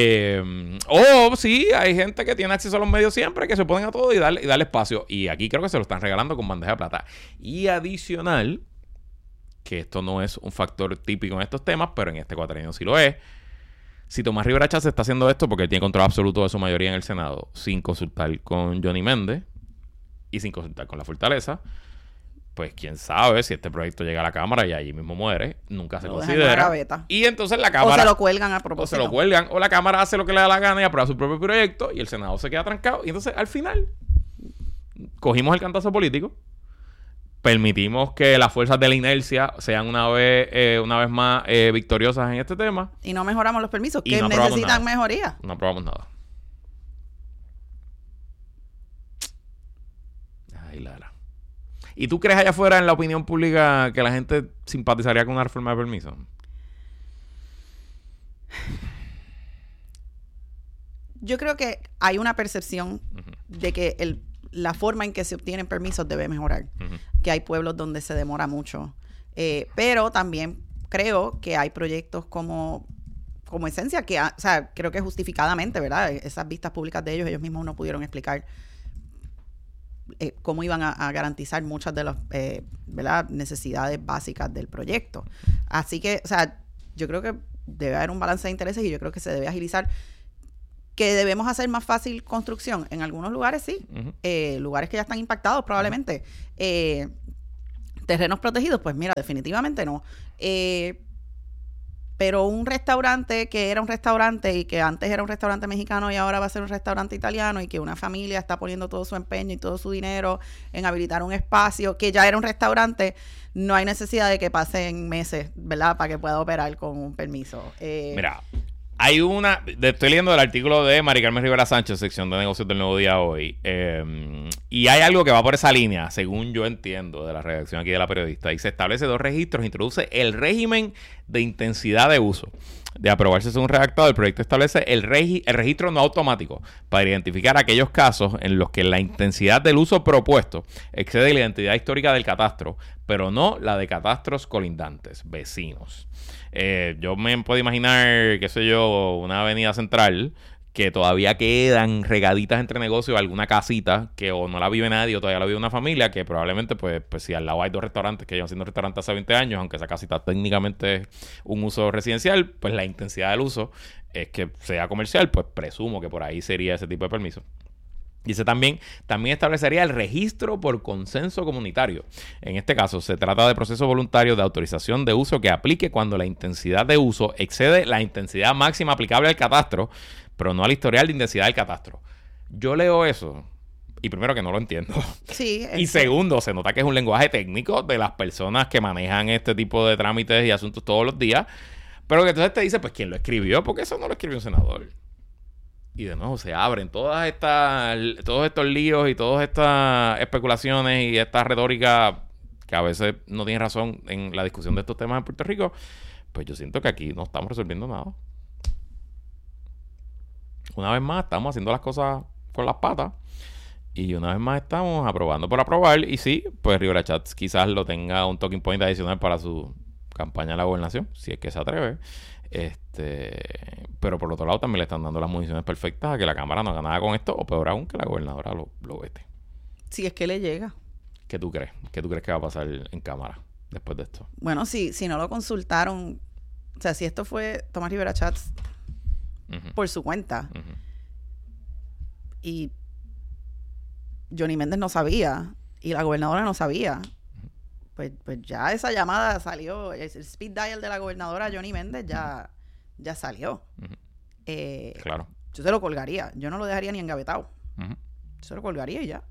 Sí, hay gente que tiene acceso a los medios siempre, que se oponen a todo y darle espacio. Y aquí creo que se lo están regalando con bandeja de plata. Y adicional, que esto no es un factor típico en estos temas, pero en este cuatrienio sí lo es. Si Tomás Rivera Chats está haciendo esto porque él tiene control absoluto de su mayoría en el Senado, sin consultar con Johnny Méndez y sin consultar con la Fortaleza, pues quién sabe si este proyecto llega a la Cámara y allí mismo muere, nunca se considera. Y entonces la Cámara... O se lo cuelgan a propósito. O se lo cuelgan, o la Cámara hace lo que le da la gana y aprueba su propio proyecto y el Senado se queda trancado. Y entonces al final cogimos el cantazo político, permitimos que las fuerzas de la inercia sean una vez más victoriosas en este tema. Y no mejoramos los permisos, y que no necesitan mejoría. No aprobamos nada. Ay, Lara. ¿Y tú crees allá afuera en la opinión pública que la gente simpatizaría con una reforma de permisos? Yo creo que hay una percepción de que la forma en que se obtienen permisos debe mejorar. Que hay pueblos donde se demora mucho. Pero también creo que hay proyectos como Esencia, que creo que justificadamente, ¿verdad? Esas vistas públicas de ellos mismos no pudieron explicar cómo iban a garantizar muchas de las ¿verdad? Necesidades básicas del proyecto. Así que, o sea, yo creo que debe haber un balance de intereses y yo creo que se debe agilizar. Que debemos hacer más fácil construcción. En algunos lugares sí. Lugares que ya están impactados probablemente. Terrenos protegidos, pues mira, definitivamente no. Pero un restaurante que era un restaurante y que antes era un restaurante mexicano y ahora va a ser un restaurante italiano y que una familia está poniendo todo su empeño y todo su dinero en habilitar un espacio que ya era un restaurante, no hay necesidad de que pasen meses, ¿verdad? Para que pueda operar con un permiso. Mira, hay estoy leyendo el artículo de Mari Carmen Rivera Sánchez, sección de negocios del Nuevo Día hoy, y hay algo que va por esa línea, según yo entiendo, de la redacción aquí de La Periodista, y se establece 2 registros, introduce el régimen de intensidad de uso. De aprobarse según redactado, el proyecto establece el registro no automático para identificar aquellos casos en los que la intensidad del uso propuesto excede la identidad histórica del catastro, pero no la de catastros colindantes, vecinos. Yo me puedo imaginar, qué sé yo, una avenida central que todavía quedan regaditas entre negocios, alguna casita que o no la vive nadie o todavía la vive una familia, que probablemente, pues si al lado hay 2 restaurantes que llevan siendo restaurantes hace 20 años, aunque esa casita técnicamente es un uso residencial, pues la intensidad del uso es que sea comercial, pues presumo que por ahí sería ese tipo de permiso. Dice también establecería el registro por consenso comunitario. En este caso, se trata de proceso voluntario de autorización de uso que aplique cuando la intensidad de uso excede la intensidad máxima aplicable al catastro, pero no al historial de intensidad del catastro. Yo leo eso y primero que no lo entiendo. Sí. Y segundo, se nota que es un lenguaje técnico de las personas que manejan este tipo de trámites y asuntos todos los días, pero que entonces te dice, pues, ¿quién lo escribió? Porque eso no lo escribió un senador. Y de nuevo se abren todos estos líos y todas estas especulaciones y esta retórica que a veces no tiene razón en la discusión de estos temas en Puerto Rico. Pues yo siento que aquí no estamos resolviendo nada. Una vez más estamos haciendo las cosas con las patas y una vez más estamos aprobando por aprobar. Y sí, pues Rivera Chats quizás lo tenga un talking point adicional para su campaña de la gobernación, si es que se atreve. Pero por otro lado también le están dando las municiones perfectas a que la Cámara no haga nada con esto, o peor aún, que la gobernadora lo vete. Si es que le llega. ¿Qué tú crees? ¿Qué tú crees que va a pasar en Cámara después de esto? Bueno, si no lo consultaron, o sea, si esto fue Tomás Rivera Chats por su cuenta y Johnny Méndez no sabía y la gobernadora no sabía, pues ya esa llamada salió, el speed dial de la gobernadora Johnny Méndez ya salió. Claro. Yo se lo colgaría, yo no lo dejaría ni engavetado. Yo se lo colgaría y ya.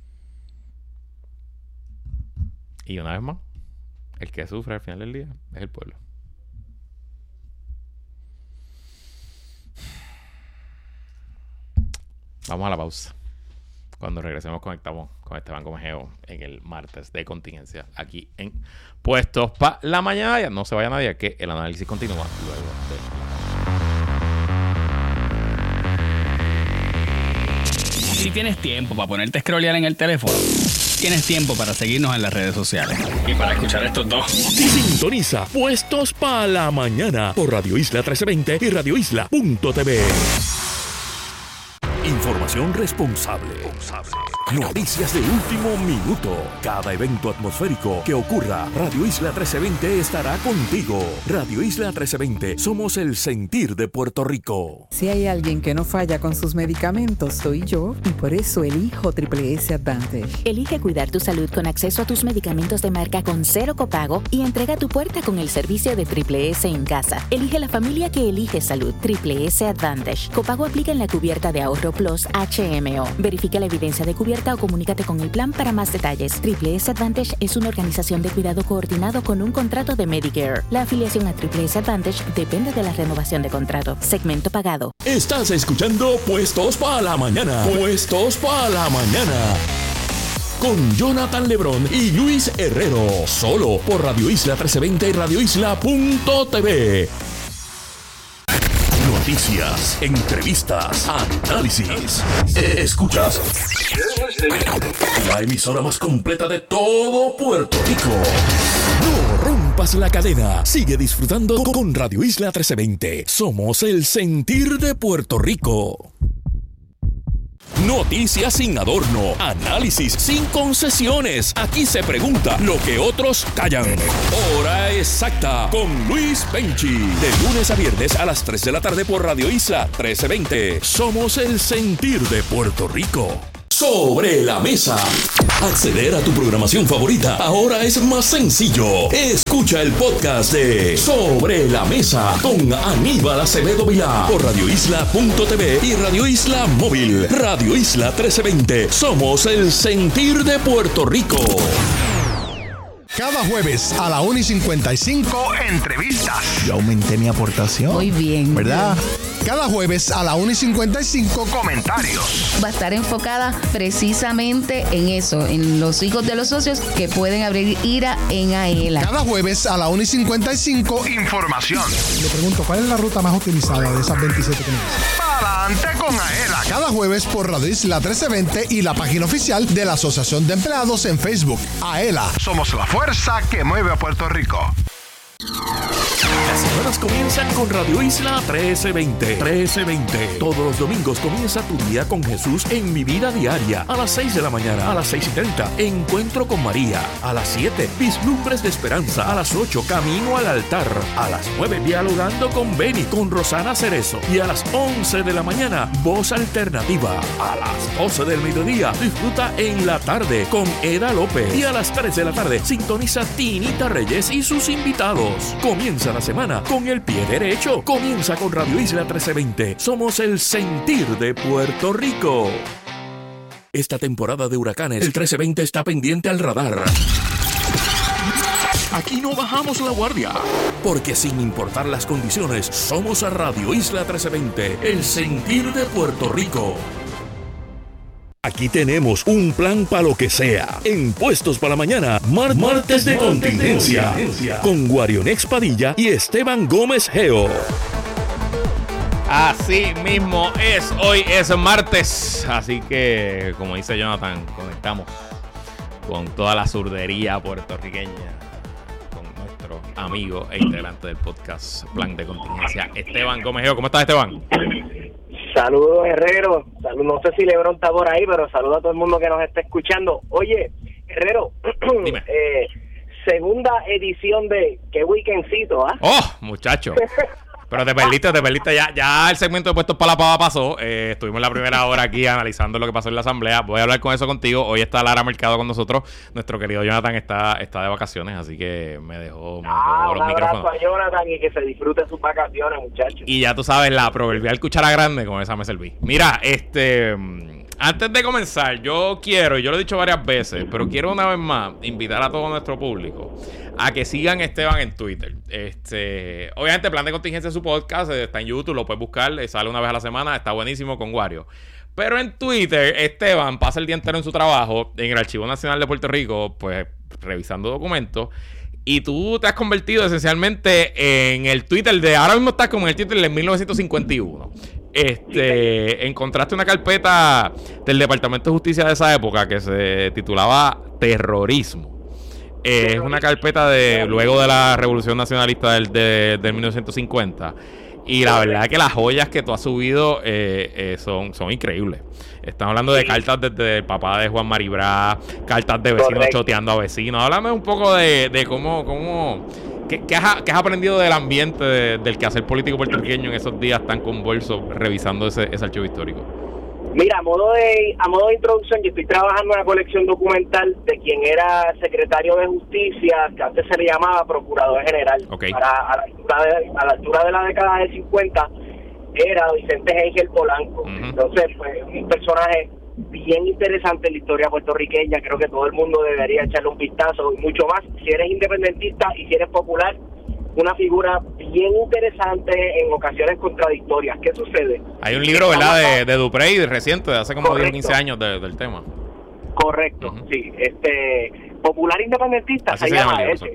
Y una vez más, el que sufre al final del día es el pueblo. Vamos a la pausa. Cuando regresemos conectamos con Esteban Gómez Geo en el martes de contingencia aquí en Puestos para la Mañana. Ya no se vaya nadie, que el análisis continúa luego de... Si tienes tiempo para ponerte a scrollear en el teléfono, tienes tiempo para seguirnos en las redes sociales y para escuchar estos dos. Sintoniza Puestos para la Mañana por Radio Isla 1320 y radioisla.tv. Información responsable. Noticias de último minuto. Cada evento atmosférico que ocurra, Radio Isla 1320 estará contigo. Radio Isla 1320, somos el sentir de Puerto Rico. Si hay alguien que no falla con sus medicamentos, soy yo, y por eso elijo Triple S Advantage. Elige cuidar tu salud con acceso a tus medicamentos de marca con 0 copago y entrega a tu puerta con el servicio de Triple S en casa. Elige la familia que elige salud. Triple S Advantage. Copago aplica en la cubierta de Ahorro Plus HMO. Verifica la evidencia de cubierta o comunícate con el plan para más detalles. Triple S Advantage es una organización de cuidado coordinado con un contrato de Medicare. La afiliación a Triple S Advantage depende de la renovación de contrato. Segmento pagado. Estás escuchando Puestos para la Mañana. Puestos para la Mañana. Con Jonathan Lebrón y Luis Herrero. Solo por Radio Isla 1320 y radioisla.tv. Noticias, entrevistas, análisis. Escuchas la emisora más completa de todo Puerto Rico. No rompas la cadena. Sigue disfrutando con Radio Isla 1320. Somos el sentir de Puerto Rico. Noticias sin adorno, análisis sin concesiones. Aquí se pregunta lo que otros callan. Hora exacta con Luis Penchi. De lunes a viernes a las 3 de la tarde por Radio Isla 1320. Somos el sentir de Puerto Rico. Sobre la mesa. Acceder a tu programación favorita ahora es más sencillo. Escucha el podcast de Sobre la Mesa con Aníbal Acevedo Vilá por radioisla.tv y Radio Isla Móvil. Radio Isla 1320. Somos el sentir de Puerto Rico. Cada jueves a la 1:55, entrevistas. Yo aumenté mi aportación. Muy bien. ¿Verdad? Cada jueves a la 1:55, comentarios. Va a estar enfocada precisamente en eso, en los hijos de los socios que pueden abrir IRA en AELA. Cada jueves a la 1:55, información. Le pregunto, ¿cuál es la ruta más utilizada de esas 27 que me dicen? ¡Pa'lante con AELA! Cada jueves por Radio Isla 1320 y la página oficial de la Asociación de Empleados en Facebook. AELA, somos la fuerza que mueve a Puerto Rico. Las semanas comienzan con Radio Isla 1320. 1320. Todos los domingos comienza tu día con Jesús en Mi Vida Diaria. A las 6 de la mañana. A las 6:30. Encuentro con María. A las 7. Vislumbres de Esperanza. A las 8. Camino al altar. A las 9. Dialogando con Beni. Con Rosana Cerezo. Y a las 11 de la mañana. Voz Alternativa. A las 12 del mediodía. Disfruta en la tarde con Eda López. Y a las 3 de la tarde. Sintoniza Tinita Reyes y sus invitados. Comienza la semana con el pie derecho. Comienza con Radio Isla 1320. Somos el sentir de Puerto Rico. Esta temporada de huracanes, el 1320 está pendiente al radar. Aquí no bajamos la guardia, porque sin importar las condiciones, somos a Radio Isla 1320, el sentir de Puerto Rico. Aquí tenemos un plan para lo que sea. En Puestos para la Mañana, martes de contingencia. Con Guarionex Padilla y Esteban Gómez Geo. Así mismo es. Hoy es martes. Así que, como dice Jonathan, conectamos con toda la surdería puertorriqueña. Con nuestro amigo e integrante del podcast Plan de Contingencia, Esteban Gómez Geo. ¿Cómo estás, Esteban? Saludos, Herrero. No sé si Lebron está por ahí, pero saludos a todo el mundo que nos está escuchando. Oye, Herrero, segunda edición de Qué Weekendcito, ¿ah? ¡Oh, muchacho! Pero te perdiste. Ya el segmento de Puestos para la Pava pasó. Estuvimos la primera hora aquí analizando lo que pasó en la asamblea. Voy a hablar con eso contigo. Hoy está Lara Mercado con nosotros. Nuestro querido Jonathan está de vacaciones, así que me dejó un los micrófonos. abrazo a Jonathan y que se disfrute sus vacaciones, muchachos. Y ya tú sabes, la proverbial cuchara grande, con esa me serví. Mira, antes de comenzar, yo quiero, y yo lo he dicho varias veces, pero quiero una vez más invitar a todo nuestro público a que sigan a Esteban en Twitter. Obviamente, Plan de Contingencia es su podcast, está en YouTube, lo puedes buscar, sale una vez a la semana, está buenísimo con Wario. Pero en Twitter, Esteban pasa el día entero en su trabajo, en el Archivo Nacional de Puerto Rico, pues revisando documentos. Y tú te has convertido esencialmente en el Twitter de... Ahora mismo estás como en el Twitter de 1951. Encontraste una carpeta del Departamento de Justicia de esa época que se titulaba Terrorismo. Es una carpeta de luego de la Revolución Nacionalista del 1950. Y la verdad es que las joyas que tú has subido son increíbles. Estamos hablando de cartas desde el papá de Juan Maribra, cartas de vecinos choteando a vecinos. Háblame un poco de cómo ¿qué has aprendido del ambiente del quehacer político puertorriqueño en esos días tan convulsos revisando ese archivo histórico. Mira, a modo de introducción, yo estoy trabajando en una colección documental de quien era secretario de Justicia, que antes se le llamaba Procurador General. Okay. A la altura de la década del 50 era Vicente Engel Polanco. Uh-huh. Entonces, pues, un personaje bien interesante en la historia puertorriqueña. Creo que todo el mundo debería echarle un vistazo y mucho más. Si eres independentista y si eres popular, una figura bien interesante, en ocasiones contradictorias. ¿Qué sucede? Hay un libro, ¿verdad?, de Duprey, reciente, de hace como 10 o 15 años del tema. Correcto, uh-huh. Sí. Popular independentista se llama ese.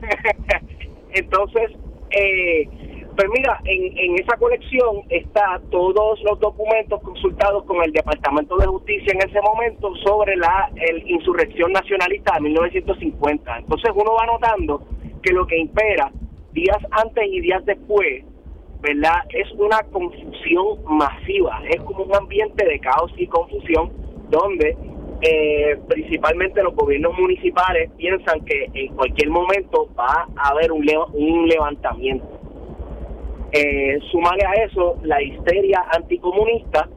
Entonces, pues mira, en esa colección está todos los documentos consultados con el Departamento de Justicia en ese momento sobre la insurrección nacionalista de 1950. Entonces uno va notando que lo que impera días antes y días después ¿verdad? Es una confusión masiva, es como un ambiente de caos y confusión donde principalmente los gobiernos municipales piensan que en cualquier momento va a haber un levantamiento. Súmale a eso la histeria anticomunista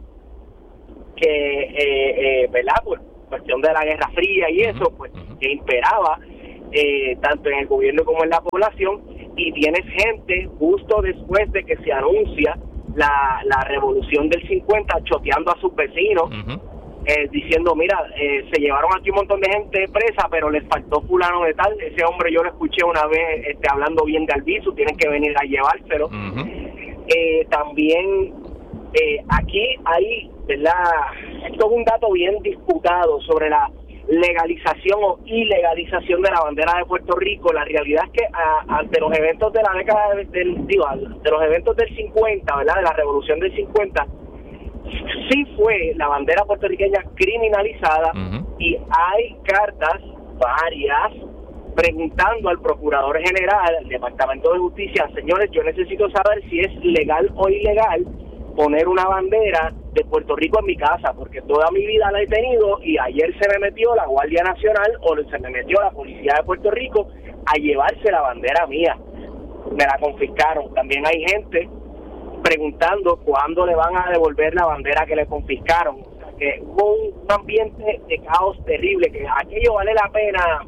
que, ¿verdad? Por cuestión de la Guerra Fría y eso, pues, que imperaba tanto en el gobierno como en la población, y tienes gente justo después de que se anuncia la revolución del 50 choteando a sus vecinos, diciendo, mira, se llevaron aquí un montón de gente presa, pero les faltó fulano de tal, ese hombre yo lo escuché una vez hablando bien de Albizu, tienen que venir a llevárselo. También aquí hay, ¿verdad? Esto es un dato bien disputado sobre la legalización o ilegalización de la bandera de Puerto Rico. La realidad es que ante los eventos de la década de los eventos del 50, ¿verdad? De la revolución del 50, sí fue la bandera puertorriqueña criminalizada, y hay cartas varias preguntando al Procurador General del Departamento de Justicia: señores, yo necesito saber si es legal o ilegal poner una bandera de Puerto Rico en mi casa, porque toda mi vida la he tenido, y ayer se me metió la Guardia Nacional o se me metió la Policía de Puerto Rico a llevarse la bandera mía. Me la confiscaron. También hay gente preguntando cuándo le van a devolver la bandera que le confiscaron. O sea, que hubo un ambiente de caos terrible, que aquello vale la pena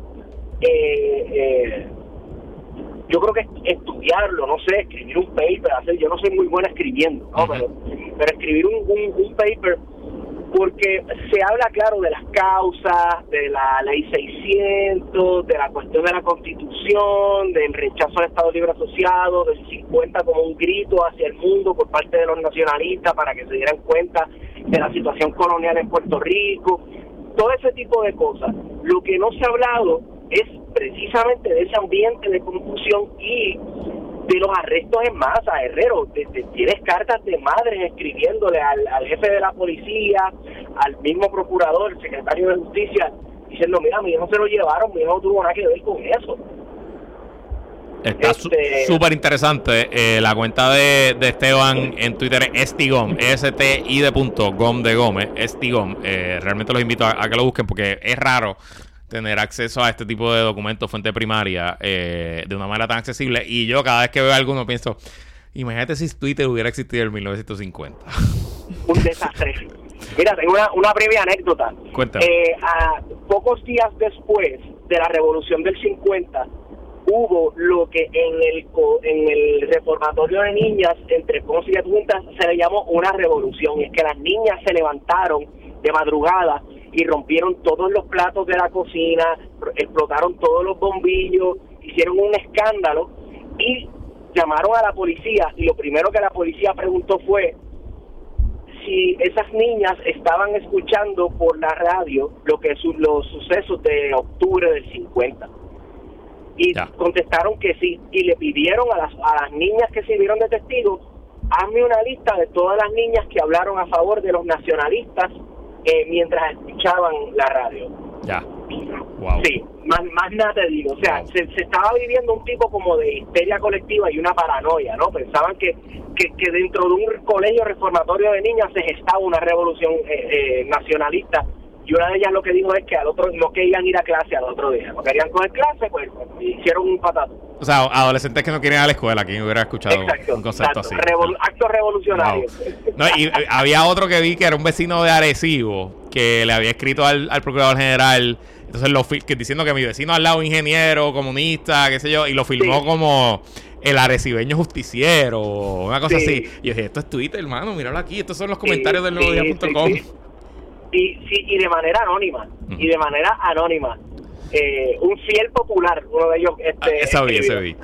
yo creo que estudiarlo, no sé, escribir un paper, yo no soy muy buena escribiendo, ¿no? Pero escribir un paper, porque se habla, claro, de las causas, de la ley 600, de la cuestión de la Constitución, del rechazo al Estado Libre Asociado, del 50 como un grito hacia el mundo por parte de los nacionalistas para que se dieran cuenta de la situación colonial en Puerto Rico, todo ese tipo de cosas. Lo que no se ha hablado es precisamente de ese ambiente de confusión y de los arrestos en masa. Herrero, tienes cartas de madres escribiéndole al jefe de la policía, al mismo procurador, el secretario de Justicia, diciendo, mira, mi hijo se lo llevaron, mi hijo no tuvo nada que ver con eso. Está súper interesante. La cuenta de Esteban en Twitter es Estigom, ESTI de Gómez, Estigom. Realmente los invito a que lo busquen, porque es raro tener acceso a este tipo de documentos, fuente primaria, de una manera tan accesible. Y yo cada vez que veo alguno pienso, imagínate si Twitter hubiera existido en 1950. Un desastre. Mira, tengo una breve anécdota. Cuéntame. A pocos días después de la revolución del 50, hubo lo que en el reformatorio de niñas entre Ponce y Adjuntas se le llamó una revolución. Y es que las niñas se levantaron de madrugada y rompieron todos los platos de la cocina, explotaron todos los bombillos, hicieron un escándalo y llamaron a la policía, y lo primero que la policía preguntó fue si esas niñas estaban escuchando por la radio los sucesos de octubre del 50. Y contestaron que sí, y le pidieron a las niñas que sirvieron de testigos, hazme una lista de todas las niñas que hablaron a favor de los nacionalistas mientras escuchaban la radio. Wow. Sí, más nada te digo. O sea, se estaba viviendo un tipo como de histeria colectiva y una paranoia, ¿no? Pensaban que dentro de un colegio reformatorio de niñas se gestaba una revolución nacionalista. Y una de ellas lo que dijo es que al otro no querían ir a clase al otro día. No querían coger clase, pues hicieron un patato. O sea, adolescentes que no quieren ir a la escuela. ¿Quién hubiera escuchado un concepto así? Actos revolucionarios. Wow. No, y había otro que vi que era un vecino de Arecibo que le había escrito al Procurador General, entonces diciendo que mi vecino al lado ingeniero, comunista, qué sé yo, y lo filmó como el arecibeño justiciero, una cosa así. Y yo dije, esto es Twitter, hermano, míralo aquí, estos son los comentarios del nuevodía.com. Y de manera anónima, un fiel popular, uno de ellos ese vi.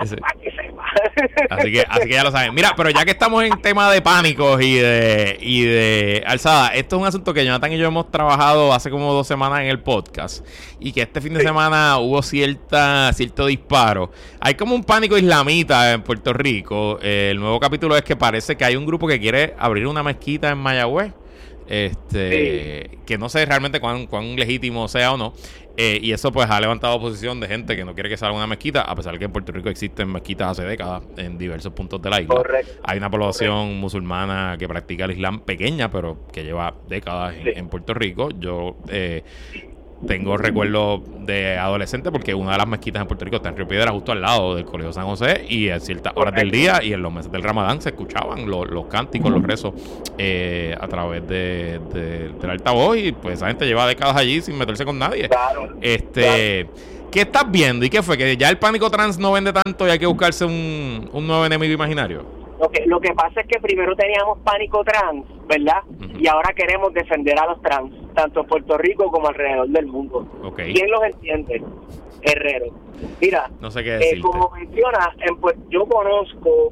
Así que ya lo saben. Mira, pero ya que estamos en tema de pánicos y de alzada, esto es un asunto que Jonathan y yo hemos trabajado hace como 2 semanas en el podcast, y que este fin de semana hubo cierto disparo. Hay como un pánico islamita en Puerto Rico. El nuevo capítulo es que parece que hay un grupo que quiere abrir una mezquita en Mayagüez. que no sé realmente cuán legítimo sea o no. Y eso pues ha levantado oposición de gente que no quiere que salga una mezquita, a pesar de que en Puerto Rico existen mezquitas hace décadas en diversos puntos de la isla. Correcto. Hay una población musulmana que practica el Islam pequeña, pero que lleva décadas en Puerto Rico. Yo tengo recuerdos de adolescente porque una de las mezquitas en Puerto Rico está en Río Piedras, justo al lado del Colegio San José, y a ciertas horas del día y en los meses del Ramadán se escuchaban los cánticos, los rezos a través del altavoz, y pues esa gente lleva décadas allí sin meterse con nadie. Claro. ¿Qué estás viendo y qué fue? ¿Que ya el pánico trans no vende tanto y hay que buscarse un nuevo enemigo imaginario? Lo que pasa es que primero teníamos pánico trans, ¿verdad? Uh-huh. Y ahora queremos defender a los trans, tanto en Puerto Rico como alrededor del mundo. Okay. ¿Quién los entiende? Herrero. Mira, no sé qué decirte. Como mencionas, yo conozco,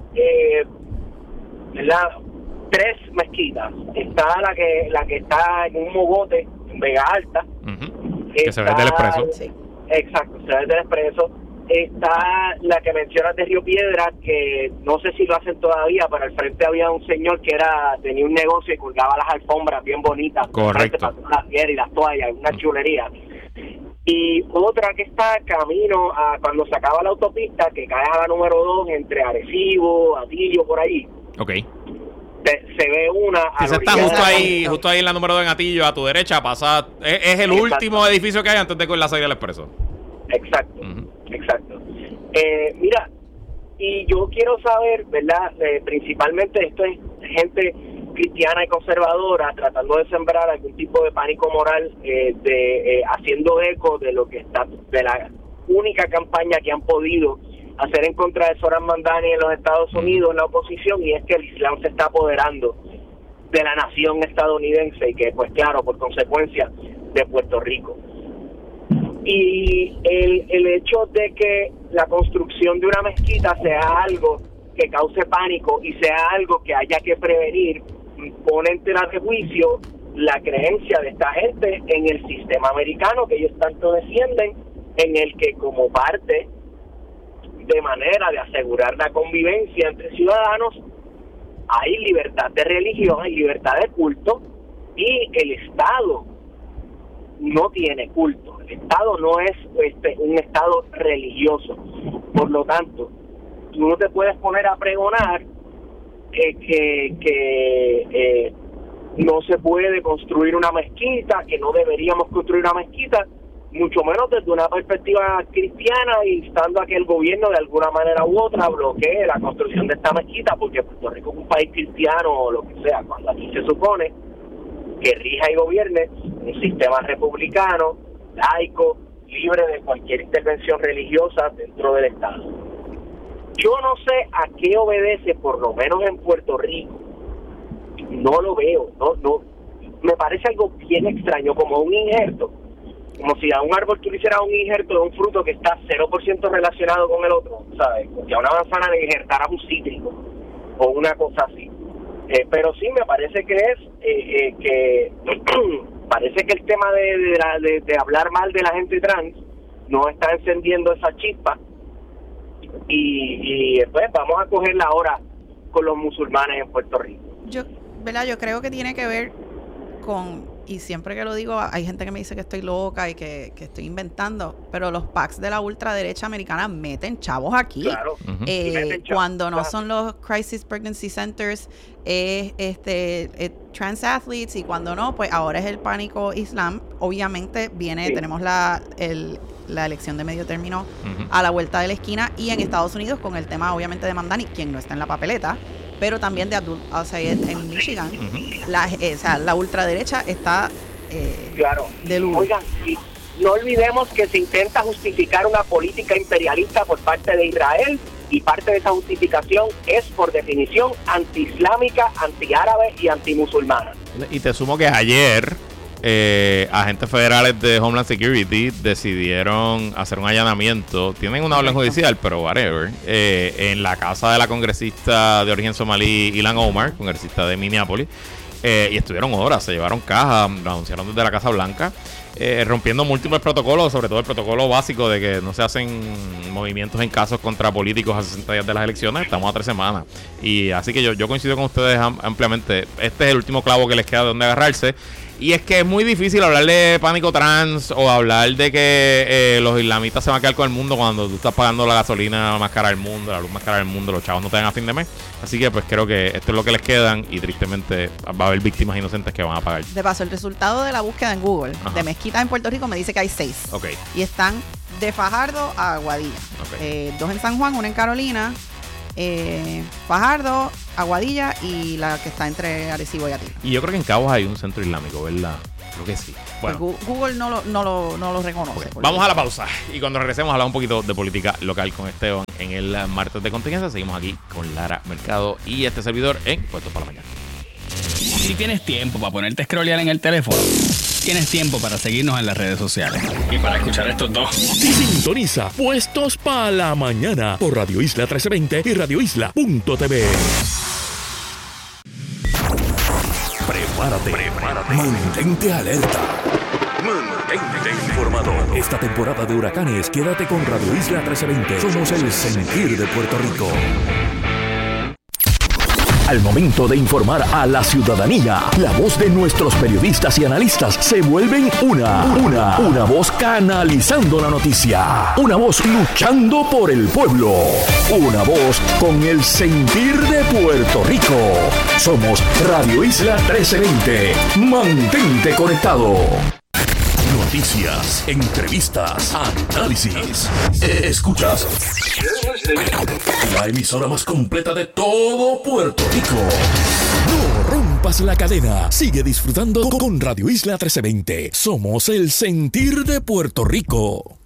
¿verdad? 3 mezquitas. Está la que está en un mogote, en Vega Alta. Uh-huh. Que se ve del Expreso. Sí. Exacto, se ve del Expreso. Está la que mencionas de Río Piedras, que no sé si lo hacen todavía, pero al frente había un señor que tenía un negocio y colgaba las alfombras bien bonitas. Correcto. Las piedras y las toallas, una chulería. Y otra que está camino a cuando se acaba la autopista, que cae a la número 2 entre Arecibo, Atillo, por ahí. Ok. Se ve una... Si se está justo ahí en la número 2 en Atillo, a tu derecha, pasa... Es el último edificio que hay antes de la salida del Expreso. Exacto. Uh-huh. Exacto. Mira, y yo quiero saber, ¿verdad? Principalmente esto es gente cristiana y conservadora tratando de sembrar algún tipo de pánico moral, haciendo eco de lo que está, de la única campaña que han podido hacer en contra de Zohran Mamdani en los Estados Unidos, en la oposición, y es que el Islam se está apoderando de la nación estadounidense y que, pues claro, por consecuencia, de Puerto Rico. Y el hecho de que la construcción de una mezquita sea algo que cause pánico y sea algo que haya que prevenir, pone en tela de juicio la creencia de esta gente en el sistema americano que ellos tanto defienden, en el que como parte de manera de asegurar la convivencia entre ciudadanos hay libertad de religión, hay libertad de culto, y el Estado no tiene culto. El Estado no es un Estado religioso. Por lo tanto, tú no te puedes poner a pregonar que no se puede construir una mezquita, que no deberíamos construir una mezquita, mucho menos desde una perspectiva cristiana, instando a que el gobierno de alguna manera u otra bloquee la construcción de esta mezquita, porque Puerto Rico es un país cristiano o lo que sea, cuando aquí se supone que rija y gobierne un sistema republicano, laico, libre de cualquier intervención religiosa dentro del Estado. Yo no sé a qué obedece, por lo menos en Puerto Rico, no lo veo, no me parece algo bien extraño, como un injerto, como si a un árbol tú le hicieras un injerto de un fruto que está 0% relacionado con el otro, ¿sabes? Si a una manzana le injertaras un cítrico o una cosa así. Pero sí me parece que que parece que el tema de hablar mal de la gente trans no está encendiendo esa chispa, y pues vamos a cogerla ahora con los musulmanes en Puerto Rico. Yo creo que tiene que ver con, y siempre que lo digo hay gente que me dice que estoy loca y que estoy inventando, pero los PACs de la ultraderecha americana meten chavos aquí. Claro. Cuando no son los Crisis Pregnancy Centers, trans athletes, y cuando no, pues ahora es el pánico Islam. Obviamente tenemos la elección de medio término a la vuelta de la esquina, y en Estados Unidos con el tema obviamente de Mamdani, quien no está en la papeleta, pero también de Abdul al-Sayed en Michigan. La ultraderecha está de luz. Oigan, y no olvidemos que se intenta justificar una política imperialista por parte de Israel, y parte de esa justificación es por definición anti-islámica, anti-árabe y anti-musulmana. Y te sumo que ayer agentes federales de Homeland Security decidieron hacer un allanamiento. Tienen una orden judicial, pero whatever, en la casa de la congresista de origen somalí Ilhan Omar, congresista de Minneapolis, y estuvieron horas, se llevaron cajas, lo anunciaron desde la Casa Blanca. rompiendo múltiples protocolos, sobre todo el protocolo básico de que no se hacen movimientos en casos contra políticos a 60 días de las elecciones. Estamos a 3 semanas. Y así que yo coincido con ustedes ampliamente. Este es el último clavo que les queda de donde agarrarse. Y es que es muy difícil hablar de pánico trans o hablar de que los islamistas se van a quedar con el mundo cuando tú estás pagando la gasolina más cara del mundo, la luz más cara del mundo, los chavos no te dan a fin de mes. Así que pues creo que esto es lo que les quedan y tristemente va a haber víctimas inocentes que van a pagar. De paso, el resultado de la búsqueda en Google de mezquitas en Puerto Rico me dice que hay 6. Okay. Y están de Fajardo a Aguadilla. Okay. 2 en San Juan, 1 en Carolina. Fajardo, Aguadilla y la que está entre Arecibo y Ati. Y yo creo que en Cabos hay un centro islámico, ¿verdad? Creo que sí. Bueno, pues Google no lo reconoce. Okay. Vamos a la pausa y cuando regresemos a hablar un poquito de política local con Esteban en el martes de contingencia. Seguimos aquí con Lara Mercado y este servidor en Puestos para la Mañana. Si tienes tiempo para ponerte a scrollear en el teléfono, tienes tiempo para seguirnos en las redes sociales y para escuchar estos dos. Sintoniza Puestos para la Mañana por Radio Isla 1320 y radioisla.tv. Prepárate. Mantente alerta. Mantente informado. Esta temporada de huracanes, quédate con Radio Isla 1320. Somos el sentir de Puerto Rico. Al momento de informar a la ciudadanía, la voz de nuestros periodistas y analistas se vuelven una voz canalizando la noticia, una voz luchando por el pueblo, una voz con el sentir de Puerto Rico. Somos Radio Isla 1320. Mantente conectado. Noticias, entrevistas, análisis. Escuchas la emisora más completa de todo Puerto Rico. No rompas la cadena. Sigue disfrutando con Radio Isla 1320. Somos el sentir de Puerto Rico.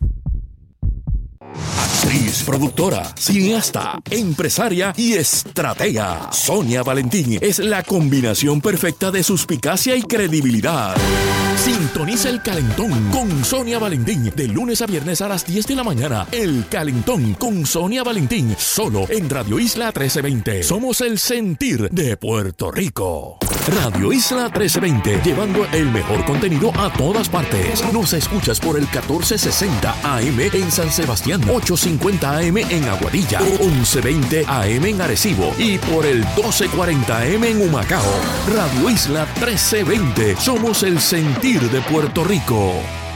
Actriz, productora, cineasta, empresaria y estratega. Sonia Valentín es la combinación perfecta de suspicacia y credibilidad. Sintoniza El Calentón con Sonia Valentín de lunes a viernes a las 10 de la mañana. El Calentón con Sonia Valentín, solo en Radio Isla 1320. Somos el sentir de Puerto Rico. Radio Isla 1320, llevando el mejor contenido a todas partes. Nos escuchas por el 1460 AM en San Sebastián, 850 AM en Aguadilla, 1120 AM en Arecibo y por el 1240 AM en Humacao. Radio Isla 1320, somos el sentir de Puerto Rico.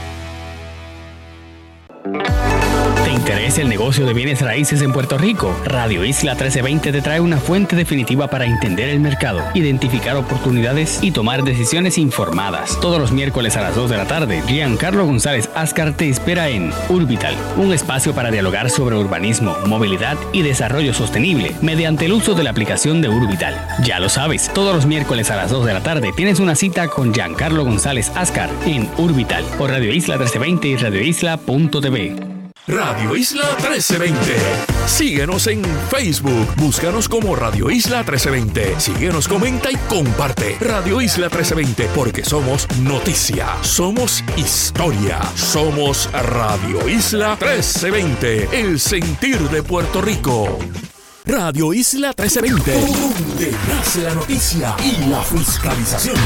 ¿Te interesa el negocio de bienes raíces en Puerto Rico? Radio Isla 1320 te trae una fuente definitiva para entender el mercado, identificar oportunidades y tomar decisiones informadas. Todos los miércoles a las 2 de la tarde, Giancarlo González Ascar te espera en Urbital, un espacio para dialogar sobre urbanismo, movilidad y desarrollo sostenible mediante el uso de la aplicación de Urbital. Ya lo sabes, todos los miércoles a las 2 de la tarde tienes una cita con Giancarlo González Ascar en Urbital por Radio Isla 1320 y radioisla.tv. Radio Isla 1320. Síguenos en Facebook. Búscanos como Radio Isla 1320. Síguenos, comenta y comparte. Radio Isla 1320, porque somos noticia, somos historia, somos Radio Isla 1320, el sentir de Puerto Rico. Radio Isla 1320, donde nace la noticia y la fiscalización.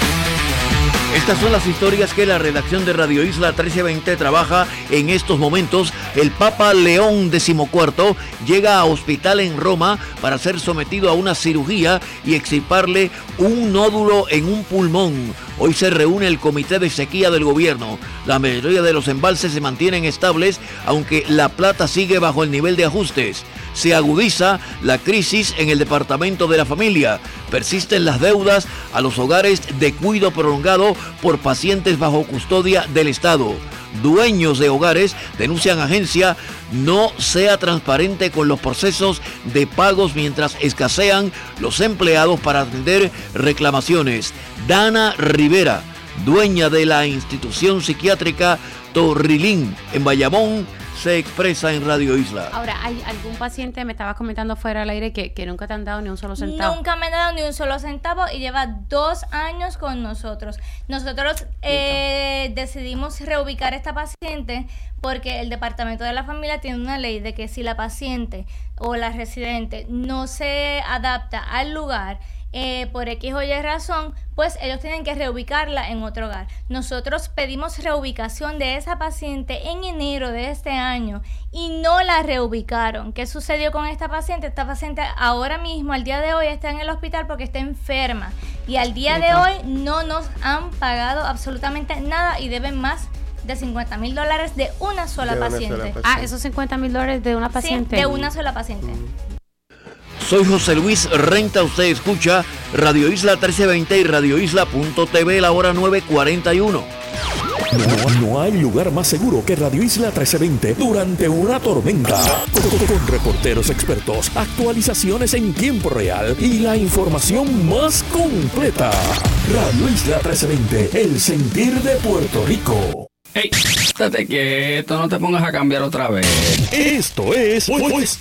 Estas son las historias que la redacción de Radio Isla 1320 trabaja en estos momentos. El Papa León XIV llega a hospital en Roma para ser sometido a una cirugía y extirparle un nódulo en un pulmón. Hoy se reúne el comité de sequía del gobierno. La mayoría de los embalses se mantienen estables, aunque La Plata sigue bajo el nivel de ajustes. Se agudiza la crisis en el departamento de la familia. Persisten las deudas a los hogares de cuidado prolongado por pacientes bajo custodia del Estado. Dueños de hogares denuncian agencia no sea transparente con los procesos de pagos mientras escasean los empleados para atender reclamaciones. Dana Rivera, dueña de la institución psiquiátrica Torrilín en Bayamón, se expresa en Radio Isla. Ahora, ¿hay algún paciente, me estabas comentando fuera del aire, que nunca te han dado ni un solo centavo? Nunca me han dado ni un solo centavo y lleva 2 años con nosotros. Nosotros decidimos reubicar a esta paciente porque el Departamento de la Familia tiene una ley de que si la paciente o la residente no se adapta al lugar, por X o Y razón, pues ellos tienen que reubicarla en otro hogar. Nosotros pedimos reubicación de esa paciente en enero de este año y no la reubicaron. ¿Qué sucedió con esta paciente? Esta paciente ahora mismo, al día de hoy, está en el hospital porque está enferma. Y al día de hoy no nos han pagado absolutamente nada y deben más de $50,000 de una sola paciente. Esos $50,000 de una paciente. Sí, de una sola paciente. Soy José Luis Renta, usted escucha Radio Isla 1320 y radioisla.tv, la hora 9:41. No hay lugar más seguro que Radio Isla 1320 durante una tormenta. Con reporteros expertos, actualizaciones en tiempo real y la información más completa. Radio Isla 1320, el sentir de Puerto Rico. ¡Ey! Estate quieto, no te pongas a cambiar otra vez. Esto es